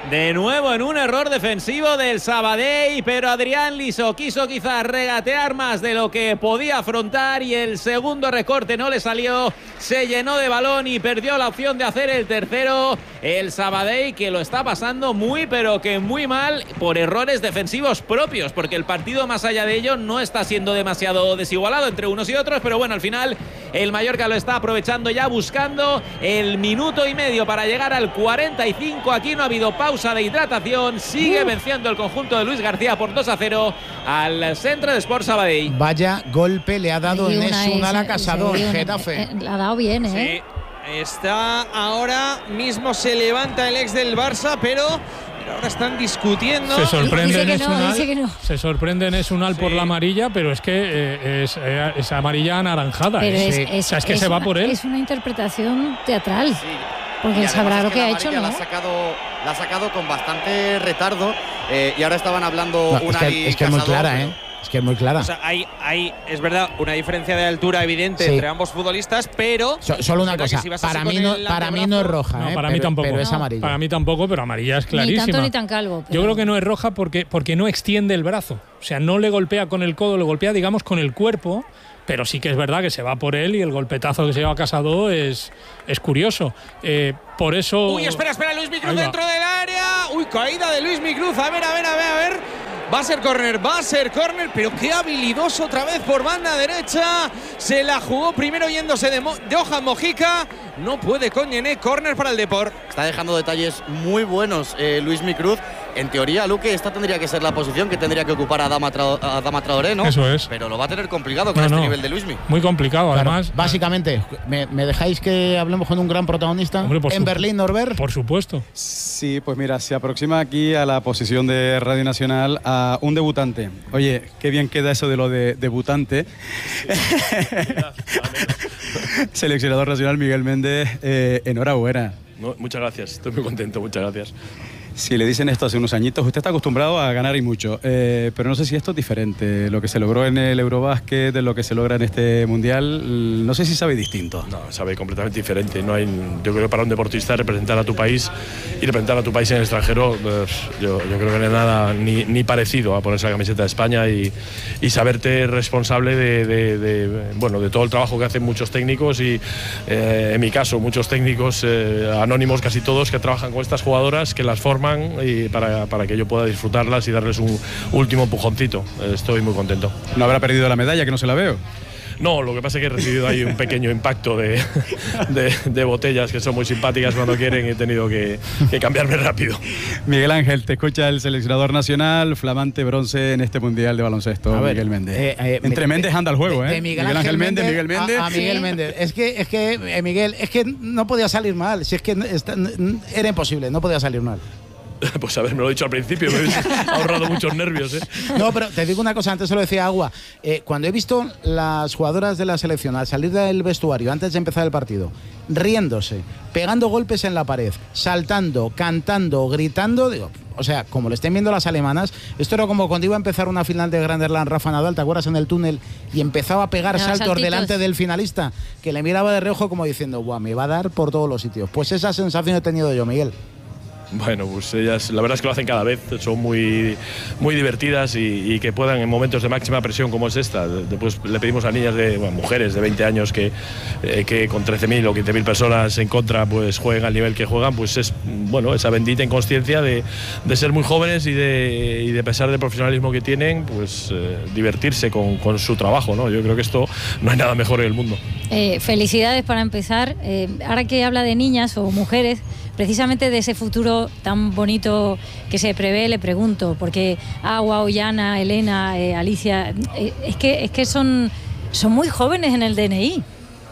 De nuevo en un error defensivo del Sabadell, pero Adrián Liso quiso quizás regatear más de lo que podía afrontar y el segundo recorte no le salió, se llenó de balón y perdió la opción de hacer el tercero. El Sabadell, que lo está pasando muy pero que muy mal por errores defensivos propios, porque el partido más allá de ello no está siendo demasiado desigualado entre unos y otros, pero bueno, al final el Mallorca lo está aprovechando ya, buscando el minuto y medio para llegar al cuarenta y cinco. Aquí no ha habido pausa de hidratación, sigue venciendo el conjunto de Luis García por dos a cero al Centre de Sport Sabadell. Vaya golpe le ha dado en eso un ala Casado en Getafe. Le ha dado bien, ¿eh? Sí, está ahora mismo, se levanta el ex del Barça, pero ahora están discutiendo. Se sorprende en no, Esunal, no. se sorprende en Esunal sí. por la amarilla, pero es que eh, es, eh, es amarilla anaranjada. Pero ¿eh? es, sí. es, o sea, es que es se va una, por él. Es una interpretación teatral. Sí. Porque y él sabrá lo que, que ha hecho, ¿no? La ha sacado, la ha sacado con bastante retardo eh, y ahora estaban hablando no, una es que, es que es muy clara, ¿eh? Es que es muy clara. O sea, hay, hay, es verdad, una diferencia de altura evidente sí. entre ambos futbolistas, pero so, solo una cosa, si para mí no, para mí no es roja, no, ¿eh? para pero, mí tampoco. Pero es no, amarilla. Para mí tampoco, pero amarilla es clarísima. Ni tanto ni tan calvo. Pero... Yo creo que no es roja porque, porque no extiende el brazo. O sea, no le golpea con el codo, le golpea, digamos, con el cuerpo. Pero sí que es verdad que se va por él y el golpetazo que se lleva Casado es, es curioso. Eh, por eso... Uy, espera, espera, Luis Micruz dentro del área. Uy, caída de Luis Micruz. A ver, a ver, a ver, a ver. Va a ser córner, va a ser córner, pero qué habilidoso otra vez por banda derecha. Se la jugó primero yéndose de, Mo de Johan Mojica. No puede con Yené, córner para el Depor. Está dejando detalles muy buenos eh, Luis Micruz. En teoría, Luque, esta tendría que ser la posición que tendría que ocupar a Dama, Tra a Dama Traoré, ¿no? Eso es. Pero lo va a tener complicado con no, este no. nivel de Luismi. Muy complicado, claro, además. Básicamente, ¿me, ¿me dejáis que hablemos con un gran protagonista? Hombre, en Berlín, Norbert. Por supuesto. Sí, pues mira, se aproxima aquí a la posición de Radio Nacional a un debutante. Oye, qué bien queda eso de lo de debutante. Seleccionador nacional Miguel Méndez, eh, enhorabuena. No, muchas gracias, estoy muy contento, muchas gracias. Si le dicen esto hace unos añitos, usted está acostumbrado a ganar y mucho, eh, pero no sé si esto es diferente. Lo que se logró en el Eurobásquet, de lo que se logra en este Mundial, no sé si sabe distinto. No, sabe completamente diferente. No hay, yo creo que para un deportista representar a tu país y representar a tu país en el extranjero, pues, yo, yo creo que no hay nada ni, ni parecido a ponerse la camiseta de España y, y saberte responsable de, de, de, bueno, de todo el trabajo que hacen muchos técnicos y, eh, en mi caso, muchos técnicos eh, anónimos, casi todos, que trabajan con estas jugadoras, que las forman y para, para que yo pueda disfrutarlas y darles un último empujoncito. Estoy muy contento. ¿No habrá perdido la medalla, que no se la veo? No, lo que pasa es que he recibido ahí un pequeño impacto de, de, de botellas que son muy simpáticas cuando quieren y he tenido que, que cambiarme rápido. Miguel Ángel, te escucha el seleccionador nacional, flamante bronce en este Mundial de Baloncesto, a ver, Miguel Méndez. Eh, eh, Entre de, Méndez anda el juego, ¿eh? De Miguel, Miguel Ángel, Ángel Méndez, Méndez, Miguel Méndez. A, a Miguel Méndez. Es que, es que eh, Miguel, es que no podía salir mal, si es que está, era imposible, no podía salir mal. Pues a ver, me lo he dicho al principio, me habéis ahorrado muchos nervios, ¿eh? No, pero te digo una cosa, antes se lo decía Agua. Eh, cuando he visto las jugadoras de la selección al salir del vestuario antes de empezar el partido, riéndose, pegando golpes en la pared, saltando, cantando, gritando, digo, o sea, como lo estén viendo las alemanas, esto era como cuando iba a empezar una final de Grand Slam Rafa Nadal, ¿te acuerdas? En el túnel y empezaba a pegar no, saltos saltitos. delante del finalista, que le miraba de reojo como diciendo, guau, me va a dar por todos los sitios. Pues esa sensación he tenido yo, Miguel. Bueno, pues ellas la verdad es que lo hacen cada vez, son muy, muy divertidas y, y que puedan en momentos de máxima presión como es esta. Después le pedimos a niñas, de bueno, mujeres de veinte años que, eh, que con trece mil o quince mil personas en contra pues jueguen al nivel que juegan, pues es bueno esa bendita inconsciencia de, de ser muy jóvenes y de, y de pesar del profesionalismo que tienen, pues eh, divertirse con, con su trabajo, ¿no? Yo creo que esto no hay nada mejor en el mundo. Eh, felicidades para empezar. Eh, ahora que habla de niñas o mujeres, precisamente de ese futuro tan bonito que se prevé, le pregunto, porque Agua, Ollana, Elena, eh, Alicia, eh, es que, es que son, son muy jóvenes en el D N I.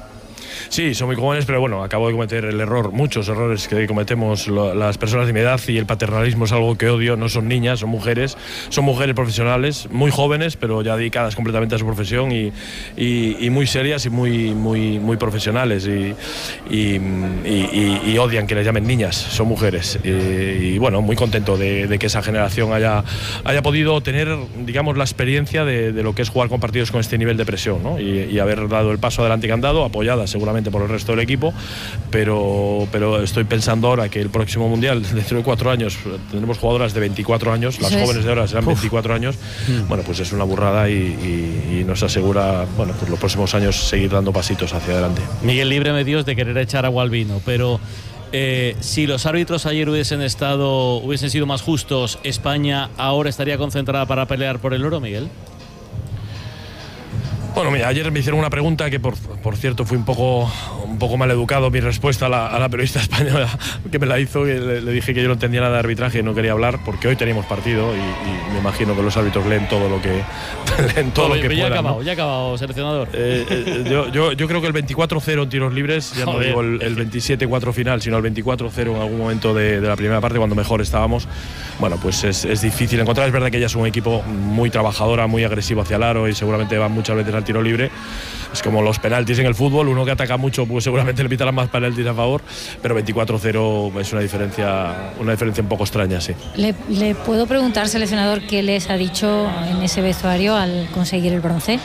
Sí, son muy jóvenes, pero bueno, acabo de cometer el error, muchos errores que cometemos lo, las personas de mi edad, y el paternalismo es algo que odio. No son niñas, son mujeres, son mujeres profesionales, muy jóvenes, pero ya dedicadas completamente a su profesión y, y, y muy serias y muy, muy, muy profesionales y, y, y, y odian que les llamen niñas, son mujeres. Y, y bueno, muy contento de, de que esa generación haya, haya podido tener, digamos, la experiencia de, de lo que es jugar con partidos con este nivel de presión, ¿no? y, y haber dado el paso adelante que han dado, apoyadas seguramente seguramente por el resto del equipo, pero, pero estoy pensando ahora que el próximo Mundial, dentro de cuatro años, tendremos jugadoras de veinticuatro años, las jóvenes de ahora serán veinticuatro años, bueno, pues es una burrada y, y, y nos asegura, bueno, pues los próximos años seguir dando pasitos hacia adelante. Miguel, líbreme Dios de querer echar agua al vino, pero eh, si los árbitros ayer hubiesen estado, hubiesen sido más justos, ¿España ahora estaría concentrada para pelear por el oro, Miguel? Bueno, mira, ayer me hicieron una pregunta que, por, por cierto, fui un poco, un poco mal educado mi respuesta a la, a la periodista española que me la hizo, que le, le dije que yo no entendía nada de arbitraje y no quería hablar, porque hoy teníamos partido y, y me imagino que los árbitros leen todo lo que leen todo Oye, lo que ya puedan, ha acabado, ¿no? ya ha acabado, seleccionador. Eh, eh, yo, yo, yo creo que el veinticuatro cero en tiros libres, ya no Joder. digo el, el veintisiete cuatro final, sino el veinticuatro cero en algún momento de, de la primera parte, cuando mejor estábamos, bueno, pues es, es difícil encontrar. Es verdad que ella es un equipo muy trabajadora, muy agresivo hacia el aro y seguramente van muchas veces al tiro libre. Es como los penaltis en el fútbol, uno que ataca mucho pues seguramente le pitarán más penaltis a favor, pero veinticuatro cero es una diferencia, una diferencia un poco extraña, sí. ¿Le, le puedo preguntar, seleccionador, qué les ha dicho en ese vestuario al conseguir el bronce?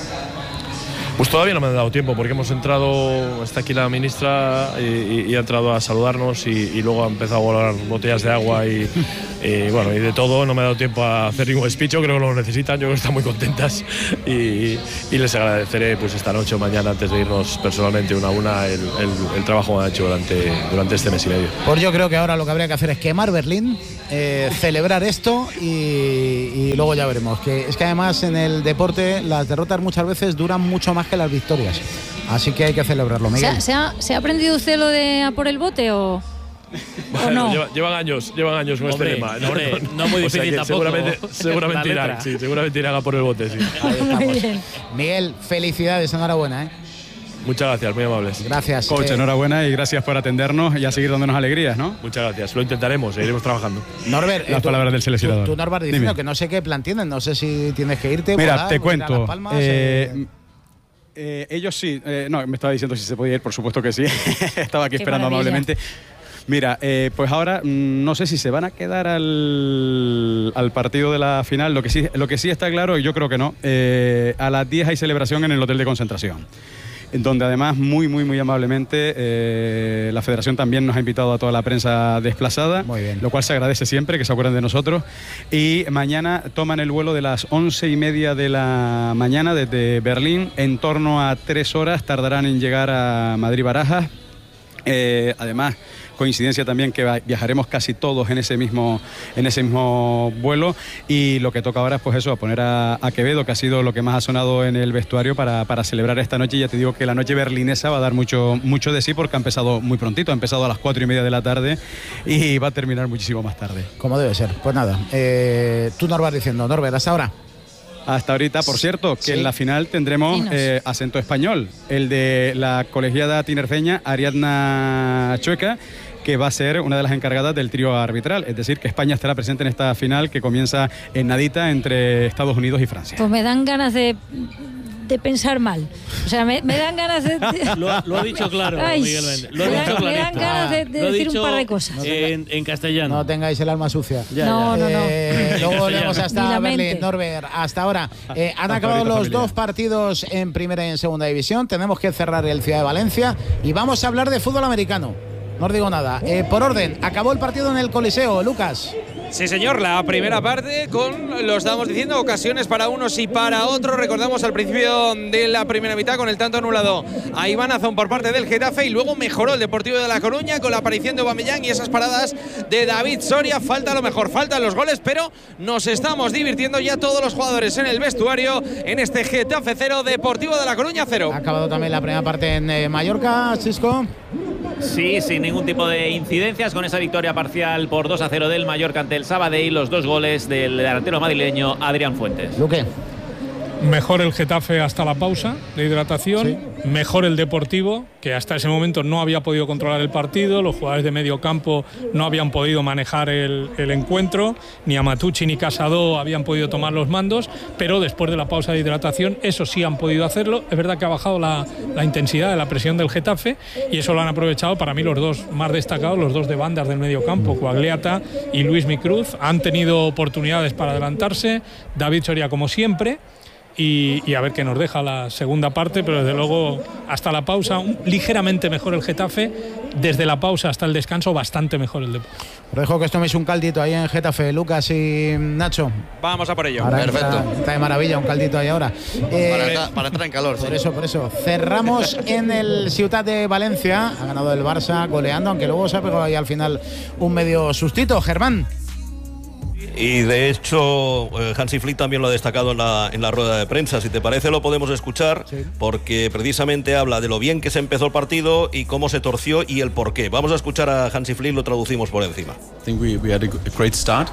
Pues todavía no me han dado tiempo, porque hemos entrado, está aquí la ministra y, y, y ha entrado a saludarnos y, y luego ha empezado a volar botellas de agua y, y bueno, y de todo. No me ha dado tiempo a hacer ningún speech, yo creo que lo necesitan, yo creo que están muy contentas y, y les agradeceré pues esta noche o mañana, antes de irnos personalmente una a una, el, el, el trabajo que han hecho durante, durante este mes y medio. Pues yo creo que ahora lo que habría que hacer es quemar Berlín, eh, celebrar esto y, y luego ya veremos. Que es que además en el deporte las derrotas muchas veces duran mucho más que las victorias, así que hay que celebrarlo, Miguel. ¿Se ha, se ha, ¿se ha aprendido usted lo de a por el bote o, bueno, o no? Lleva, llevan años, llevan años con Hombre, este lema. No, hombre, no, no muy o sea difícil que tampoco. Seguramente, seguramente irán, sí, seguramente irán a por el bote, sí. Ahí estamos. Miguel, felicidades, enhorabuena, ¿eh? Muchas gracias, muy amables. Gracias. Coach, eh, enhorabuena y gracias por atendernos y a seguir dándonos alegrías, ¿no? Muchas gracias, lo intentaremos, seguiremos trabajando. Norbert, Las eh, tú, palabras del seleccionador. Tú, tú Norbert, diciendo Dime. que no sé qué plan tienen, no sé si tienes que irte. Mira, volar, te ir a cuento. Las Palmas, eh, eh, eh, ellos sí. Eh, no, me estaba diciendo si se podía ir, por supuesto que sí. Estaba aquí Qué esperando maravilla. amablemente. Mira, eh, pues ahora mm, no sé si se van a quedar al, al partido de la final. Lo que sí, lo que sí está claro, y yo creo que no, eh, a las diez hay celebración en el hotel de concentración, donde además muy, muy, muy amablemente eh, la federación también nos ha invitado a toda la prensa desplazada, Muy bien. lo cual se agradece siempre, que se acuerden de nosotros. Y mañana toman el vuelo de las once y media de la mañana desde Berlín, en torno a tres horas tardarán en llegar a Madrid-Barajas. Eh, además, coincidencia también que viajaremos casi todos en ese mismo en ese mismo vuelo, y lo que toca ahora es pues eso, a poner a, a Quevedo, que ha sido lo que más ha sonado en el vestuario para, para celebrar esta noche. Y ya te digo que la noche berlinesa va a dar mucho, mucho de sí, porque ha empezado muy prontito, ha empezado a las cuatro y media de la tarde y va a terminar muchísimo más tarde. como debe ser. Pues nada, eh, tú Norbert diciendo, Norbert, hasta ahora. Hasta ahorita, por cierto, que Sí. en la final tendremos Dinos. eh, acento español, el de la colegiada tinerfeña Ariadna Chueca, que va a ser una de las encargadas del trío arbitral. Es decir, que España estará presente en esta final que comienza en nadita entre Estados Unidos y Francia. Pues me dan ganas de, de pensar mal. O sea, me, me dan ganas de... de- Lo, ha- lo ha dicho claro, Ay, Miguel Méndez. Lo ha me, dicho dan, me dan clarito. ganas de, de Lo ha decir un dicho par de cosas. En, en castellano. No tengáis el alma sucia. Ya, no, no, no. Eh, luego volvemos Ni hasta la Berlín, mente. Norbert. Hasta ahora. Eh, han Hasta acabado ahorita, los familia. dos partidos en primera y en segunda división. Tenemos que cerrar el Ciudad de Valencia y vamos a hablar de fútbol americano. No os digo nada. Eh, por orden, acabó el partido en el Coliseo, Lucas. Sí, señor, la primera parte con, lo estábamos diciendo, ocasiones para unos y para otros. Recordamos al principio de la primera mitad con el tanto anulado a Iván Azón por parte del Getafe, y luego mejoró el Deportivo de La Coruña con la aparición de Aubameyang y esas paradas de David Soria. Falta lo mejor, faltan los goles, pero nos estamos divirtiendo ya todos los jugadores en el vestuario en este Getafe cero, Deportivo de La Coruña cero. Ha acabado también la primera parte en eh, Mallorca, Chisco. Sí, sin ningún tipo de incidencias, con esa victoria parcial por dos a cero del Mallorca ante el Sabadell, los dos goles del delantero madrileño Adrián Fuentes. Luque. Mejor el Getafe hasta la pausa de hidratación, Sí. mejor el Deportivo, que hasta ese momento no había podido controlar el partido, los jugadores de medio campo no habían podido manejar el, el encuentro, ni Amatucci ni Casado habían podido tomar los mandos, pero después de la pausa de hidratación, eso sí han podido hacerlo. Es verdad que ha bajado la, la intensidad de la presión del Getafe, y eso lo han aprovechado para mí los dos más destacados, los dos de bandas del medio campo, Coagliata y Luis Micruz. Han tenido oportunidades para adelantarse, David Soria como siempre. y, y a ver qué nos deja la segunda parte, pero desde luego hasta la pausa un, ligeramente mejor el Getafe, desde la pausa hasta el descanso bastante mejor el Depor. Os dejo que os toméis un caldito ahí en Getafe, Lucas y Nacho. Vamos a por ello. Ahora Perfecto. Está, está de maravilla un caldito ahí ahora. Eh, Para, entrar, para entrar en calor. Por sí. eso, por eso. Cerramos en el Ciutat de Valencia. Ha ganado el Barça goleando, aunque luego se ha pegado ahí al final un medio sustito. Germán. Y de hecho, Hansi Flick también lo ha destacado en la, en la rueda de prensa. Si te parece, lo podemos escuchar, sí, porque precisamente habla de lo bien que se empezó el partido y cómo se torció y el por qué. Vamos a escuchar a Hansi Flick, lo traducimos por encima. I think we, we had a great start.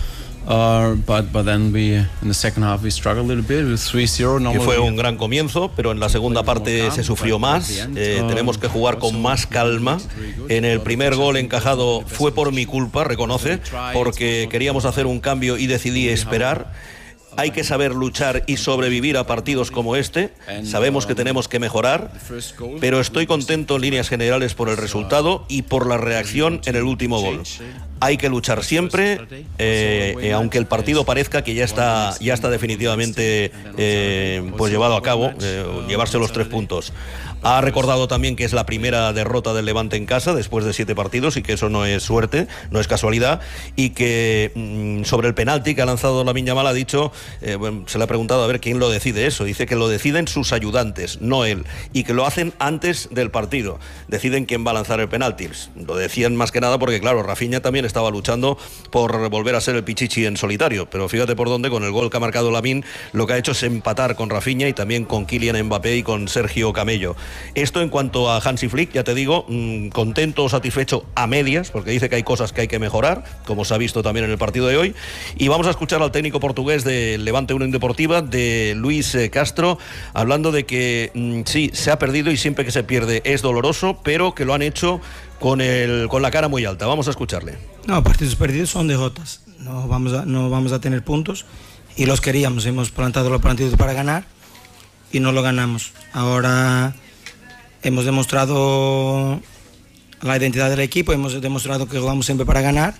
Uh, but, but then we, in the second half we struggled a little bit with three zero. Que fue un gran comienzo, pero en la segunda parte se sufrió más. Eh, tenemos que jugar con más calma. En el primer gol encajado fue por mi culpa, reconoce, porque queríamos hacer un cambio y decidí esperar. Hay que saber luchar y sobrevivir a partidos como este. Sabemos que tenemos que mejorar, pero estoy contento en líneas generales por el resultado y por la reacción en el último gol. Hay que luchar siempre, eh, eh, aunque el partido parezca que ya está, ya está definitivamente eh, pues llevado a cabo, eh, llevarse los tres puntos. Ha recordado también que es la primera derrota del Levante en casa después de siete partidos y que eso no es suerte, no es casualidad, y que mmm, sobre el penalti que ha lanzado Lamine Yamal ha dicho, eh, bueno, se le ha preguntado a ver quién lo decide eso. Dice que lo deciden sus ayudantes, no él, y que lo hacen antes del partido. Deciden quién va a lanzar el penalti. Lo decían más que nada porque, claro, Rafinha también estaba luchando por volver a ser el Pichichi en solitario, pero fíjate por dónde, con el gol que ha marcado Lamine, lo que ha hecho es empatar con Rafinha y también con Kylian Mbappé y con Sergio Camello. Esto en cuanto a Hansi Flick, ya te digo, mmm, contento o satisfecho a medias, porque dice que hay cosas que hay que mejorar, como se ha visto también en el partido de hoy. Y vamos a escuchar al técnico portugués de Levante Unión Deportiva, de Luis Castro, hablando de que mmm, sí, se ha perdido y siempre que se pierde es doloroso, pero que lo han hecho con, el, con la cara muy alta. Vamos a escucharle. No, partidos perdidos son derrotas. No vamos a, no vamos a tener puntos y los queríamos. Hemos plantado los partidos para ganar y no lo ganamos. Ahora hemos demostrado la identidad del equipo, hemos demostrado que jugamos siempre para ganar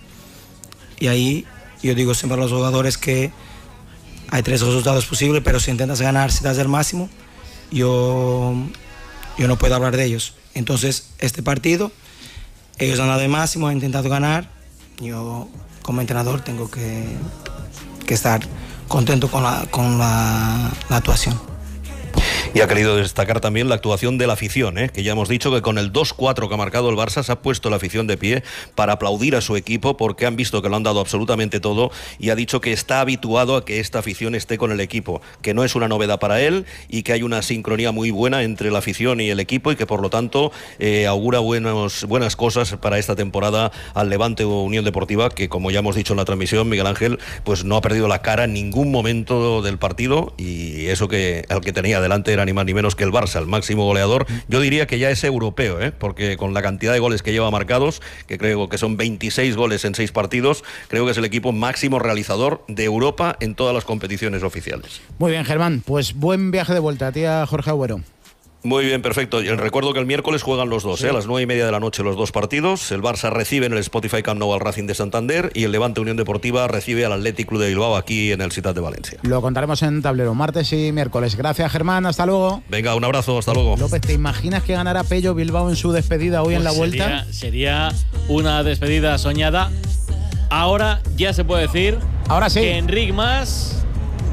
y ahí yo digo siempre a los jugadores que hay tres resultados posibles, pero si intentas ganar, si das el máximo, yo, yo no puedo hablar de ellos. Entonces este partido, ellos han dado el máximo, han intentado ganar, yo como entrenador tengo que, que estar contento con la, con la, la actuación. Y ha querido destacar también la actuación de la afición, ¿eh? que ya hemos dicho que con el dos cuatro que ha marcado el Barça se ha puesto la afición de pie para aplaudir a su equipo porque han visto que lo han dado absolutamente todo, y ha dicho que está habituado a que esta afición esté con el equipo, que no es una novedad para él y que hay una sincronía muy buena entre la afición y el equipo y que por lo tanto eh, augura buenos, buenas cosas para esta temporada al Levante Unión Deportiva, que como ya hemos dicho en la transmisión, Miguel Ángel, pues no ha perdido la cara en ningún momento del partido, y eso que al que tenía delante era ni más ni menos que el Barça, el máximo goleador. Yo diría que ya es europeo, ¿eh? porque con la cantidad de goles que lleva marcados, que creo que son veintiséis goles en seis partidos, creo que es el equipo máximo realizador de Europa en todas las competiciones oficiales. Muy bien, Germán, pues buen viaje de vuelta a ti, a Jorge Agüero. Muy bien, perfecto. Y recuerdo que el miércoles juegan los dos, sí. ¿eh? a las nueve y media de la noche los dos partidos. El Barça recibe en el Spotify Camp Nou al Racing de Santander y el Levante Unión Deportiva recibe al Athletic Club de Bilbao aquí en el Ciutat de Valencia. Lo contaremos en tablero, martes y miércoles. Gracias, Germán, hasta luego. Venga, un abrazo, hasta luego. López, ¿te imaginas que ganara Pello Bilbao en su despedida hoy pues en la vuelta? Sería, sería una despedida soñada. Ahora ya se puede decir Ahora sí. que Enric Mas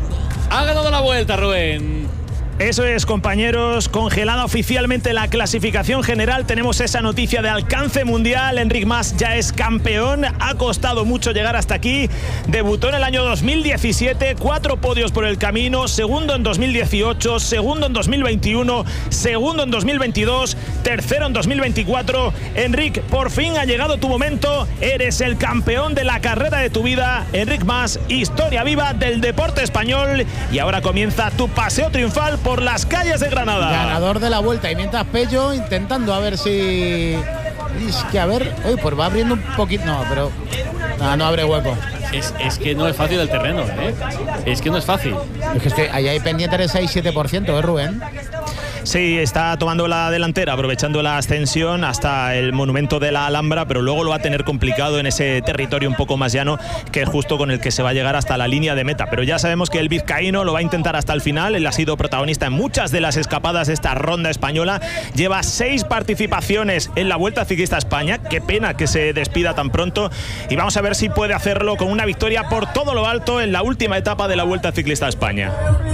ha ganado la vuelta, Rubén. Eso es, compañeros, congelada oficialmente la clasificación general. Tenemos esa noticia de alcance mundial. Enric Mas ya es campeón. Ha costado mucho llegar hasta aquí. Debutó en el año dos mil diecisiete, cuatro podios por el camino. Segundo en dos mil dieciocho, segundo en dos mil veintiuno, segundo en dos mil veintidós, tercero en dos mil veinticuatro. Enric, por fin ha llegado tu momento. Eres el campeón de la carrera de tu vida. Enric Mas, historia viva del deporte español. Y ahora comienza tu paseo triunfal por las calles de Granada. Ganador de la vuelta. Y mientras Pello intentando a ver si... Es que a ver... Oye, pues va abriendo un poquito... No, pero... No, no abre hueco. Es, es que no es fácil el terreno, ¿eh? Es que no es fácil. Es que estoy, ahí hay pendiente del seis siete por ciento, ¿eh, Rubén? Sí, está tomando la delantera, aprovechando la ascensión hasta el monumento de la Alhambra, pero luego lo va a tener complicado en ese territorio un poco más llano, que es justo con el que se va a llegar hasta la línea de meta. Pero ya sabemos que el vizcaíno lo va a intentar hasta el final. Él ha sido protagonista en muchas de las escapadas de esta ronda española. Lleva seis participaciones en la Vuelta Ciclista a España. Qué pena que se despida tan pronto. Y vamos a ver si puede hacerlo con una victoria por todo lo alto en la última etapa de la Vuelta Ciclista a España.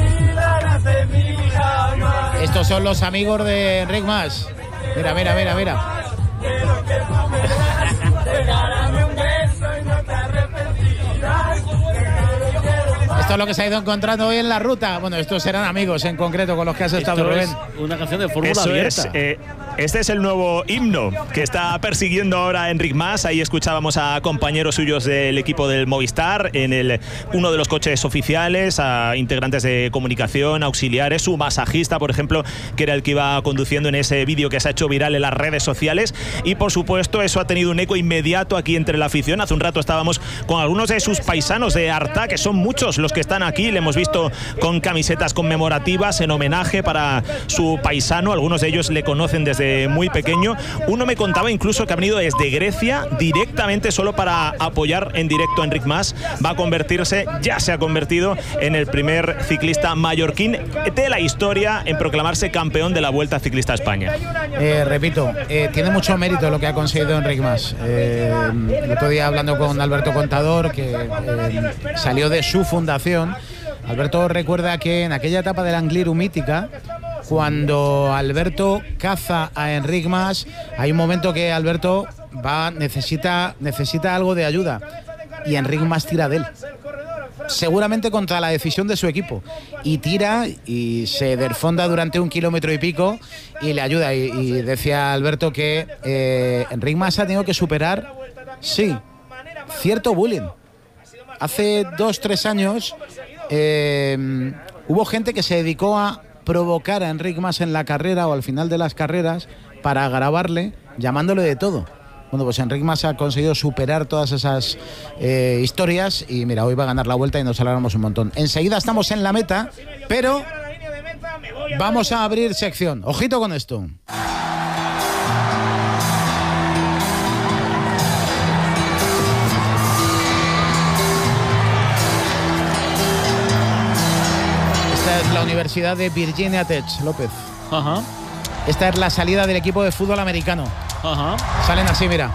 Estos son los amigos de Enric Mas. Mira, mira, mira, mira. Esto es lo que se ha ido encontrando hoy en la ruta. Bueno, estos serán amigos en concreto con los que has estado, Esto Rubén. Es una canción de fórmula Eso abierta. Es, eh, este es el nuevo himno que está persiguiendo ahora Enric Mas. Ahí escuchábamos a compañeros suyos del equipo del Movistar en el, uno de los coches oficiales, a integrantes de comunicación, auxiliares, su masajista, por ejemplo, que era el que iba conduciendo en ese vídeo que se ha hecho viral en las redes sociales. Y por supuesto eso ha tenido un eco inmediato aquí entre la afición. Hace un rato estábamos con algunos de sus paisanos de Artà, que son muchos los que están aquí. Le hemos visto con camisetas conmemorativas en homenaje para su paisano. Algunos de ellos le conocen desde muy pequeño. Uno me contaba incluso que ha venido desde Grecia directamente solo para apoyar en directo a Enric Mas. Va a convertirse, ya se ha convertido en el primer ciclista mallorquín de la historia en proclamarse campeón de la Vuelta Ciclista a España. Eh, repito, eh, tiene mucho mérito lo que ha conseguido Enric Mas. Eh, el otro día hablando con Alberto Contador, que eh, salió de su fundación. Alberto recuerda que en aquella etapa del Angliru mítica, cuando Alberto caza a Enric Mas, hay un momento que Alberto va necesita necesita algo de ayuda y Enric Mas tira de él, seguramente contra la decisión de su equipo, y tira y se desfonda durante un kilómetro y pico y le ayuda. Y, y decía Alberto que eh, Enric Mas ha tenido que superar, sí, cierto bullying. Hace dos, tres años eh, hubo gente que se dedicó a provocar a Enric Mas en la carrera o al final de las carreras para grabarle, llamándole de todo. Bueno, pues Enric Mas ha conseguido superar todas esas eh, historias y mira, hoy va a ganar la Vuelta y nos alegramos un montón. Enseguida estamos en la meta, pero vamos a abrir sección. Ojito con esto. Esta es la Universidad de Virginia Tech, López. Ajá. Esta es la salida del equipo de fútbol americano. Ajá. Salen así, mira.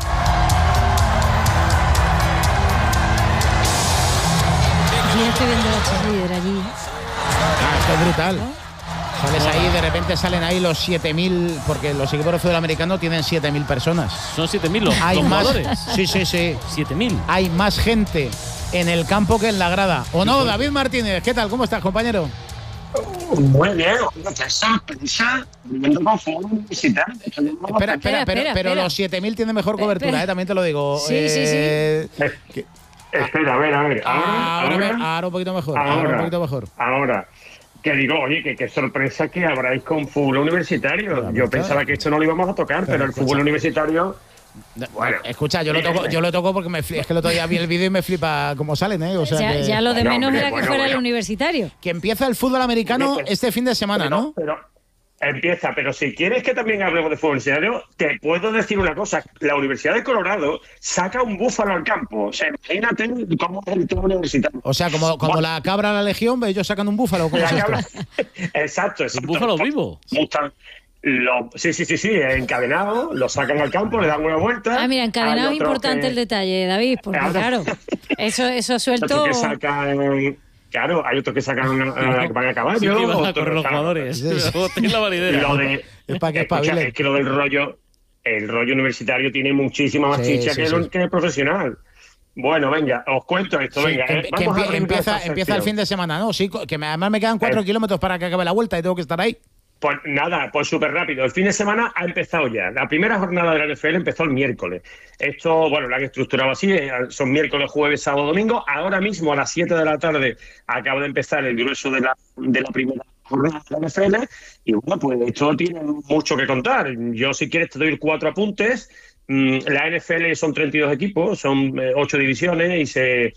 Yo estoy viendo la cheerleader allí. Ah, esto es brutal. Sales ahí, de repente salen ahí los siete mil, porque los equipos de fútbol americano tienen siete mil personas. ¿Son siete mil los, Hay los más, jugadores? Sí, sí, sí. ¿siete mil? Hay más gente en el campo que en la grada. ¿O no, David Martínez? ¿Qué tal? ¿Cómo estás, compañero? Muy bien, qué sorpresa. Viviendo con fútbol universitario. Espera, espera, pero, pero los siete mil tienen mejor cobertura, eh, también te lo digo. Sí, eh, sí, sí. Que, espera, a ver, a ver. Ahora, ahora, ahora, ahora un poquito mejor. Ahora, ahora un poquito mejor. Ahora. Que digo, oye, que qué sorpresa que habráis con fútbol universitario. Yo pensaba que esto no lo íbamos a tocar, pero, pero el fútbol universitario. Bueno, escucha, yo lo toco, yo lo toco porque me es que el otro día vi el vídeo y me flipa cómo salen, ¿eh? O sea ya, que, ya lo de menos no, hombre, era que bueno, fuera bueno. el universitario. Que empieza el fútbol americano Pero, este fin de semana, pero, ¿no? Pero empieza, pero si quieres que también hablemos de fútbol universitario, te puedo decir una cosa. La Universidad de Colorado saca un búfalo al campo. O sea, imagínate cómo es el tema universitario. O sea, como, como bueno, la cabra a la legión, ellos sacan un búfalo. ¿Cómo es esto? Cabra... Exacto, exacto. ¿Un búfalo vivo? Lo, sí, sí, sí, sí, encadenado, lo sacan al campo, le dan una vuelta. Ah, mira, encadenado es importante que... el detalle, David, porque claro, eso, eso suelto. Que sacan, claro, hay otros que sacan uh, que van a caballo. Sí, que van a otros correr los jugadores. Sí. La validez. Lo de, es para que escucha, es que lo del rollo, el rollo universitario tiene muchísima más sí, chicha sí, que, sí. El, que el profesional. Bueno, venga, os cuento esto, sí, venga. Que, eh, que vamos empie, a empieza, empieza el fin de semana, ¿no? Sí, que me, además me quedan cuatro eh. kilómetros para que acabe la vuelta y tengo que estar ahí. Pues nada, pues súper rápido. El fin de semana ha empezado ya. La primera jornada de la N F L empezó el miércoles. Esto, bueno, lo han estructurado así. Son miércoles, jueves, sábado, domingo. Ahora mismo a las siete de la tarde acaba de empezar el grueso de la, de la primera jornada de la N F L. Y bueno, pues esto tiene mucho que contar. Yo, si quieres, te doy cuatro apuntes. La N F L son treinta y dos equipos, son ocho divisiones y se...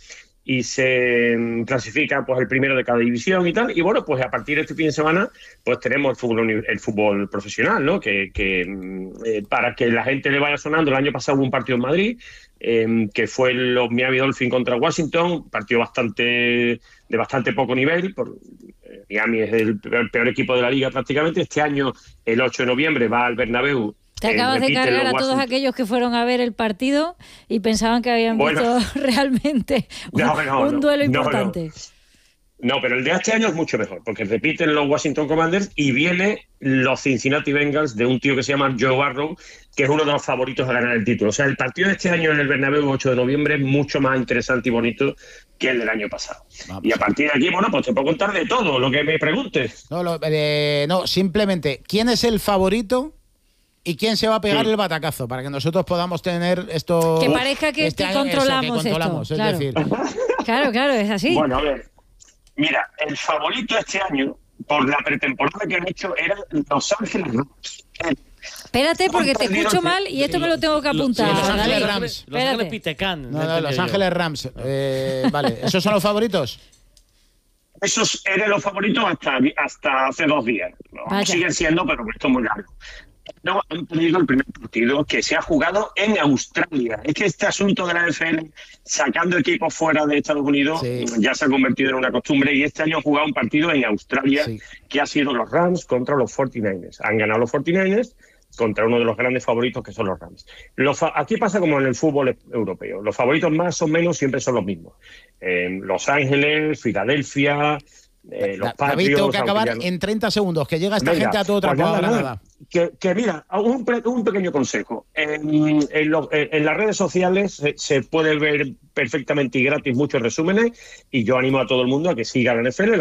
y se clasifica pues el primero de cada división y tal. Y bueno, pues a partir de este fin de semana pues tenemos el fútbol, el fútbol profesional, ¿no? Que, que eh, para que la gente le vaya sonando, el año pasado hubo un partido en Madrid, eh, que fue los Miami Dolphins contra Washington, partido bastante de bastante poco nivel. Por, eh, Miami es el peor, peor equipo de la liga prácticamente. Este año, el ocho de noviembre, va al Bernabéu. Te acabas eh, de cargar a todos aquellos que fueron a ver el partido y pensaban que habían bueno, visto realmente un, no, no, un duelo no, importante. No, no, pero el de este año es mucho mejor, porque repiten los Washington Commanders y viene los Cincinnati Bengals de un tío que se llama Joe Burrow, que es uno de los favoritos a ganar el título. O sea, el partido de este año en el Bernabéu, ocho de noviembre, es mucho más interesante y bonito que el del año pasado. Vamos. Y a partir de aquí, bueno, pues te puedo contar de todo lo que me preguntes. No, lo, eh, no simplemente, ¿quién es el favorito? ¿Y quién se va a pegar sí. el batacazo? Para que nosotros podamos tener esto... Que parezca que, este que controlamos, eso, que controlamos esto. Es claro. decir... claro, claro, es así. Bueno, a ver. Mira, el favorito este año, por la pretemporada que han hecho, era Los Ángeles Rams. Espérate, porque te escucho mal y esto me lo tengo que apuntar. Los Ángeles Rams. Los Ángeles Pitecán. No, no, Los Ángeles Rams. Eh, vale, ¿esos son los favoritos? Esos eran los favoritos hasta, hasta hace dos días. No, siguen siendo, pero esto es muy largo. No, han perdido el primer partido que se ha jugado en Australia. Es que este asunto de la N F L sacando equipos fuera de Estados Unidos sí. ya se ha convertido en una costumbre, y este año han jugado un partido en Australia sí. que ha sido los Rams contra los cuarenta y nueve ers. Han ganado los cuarenta y nueve ers contra uno de los grandes favoritos que son los Rams. Los fa- aquí pasa como en el fútbol europeo. Los favoritos más o menos siempre son los mismos. Eh, Los Ángeles, Filadelfia... Eh, los David, tengo que acabar en treinta segundos, que llega esta Venga, gente a todo pues trapo. nada, nada. Que, que mira, un, un pequeño consejo. En, en, lo, en las redes sociales se, se puede ver perfectamente y gratis muchos resúmenes, y yo animo a todo el mundo a que siga la N F L.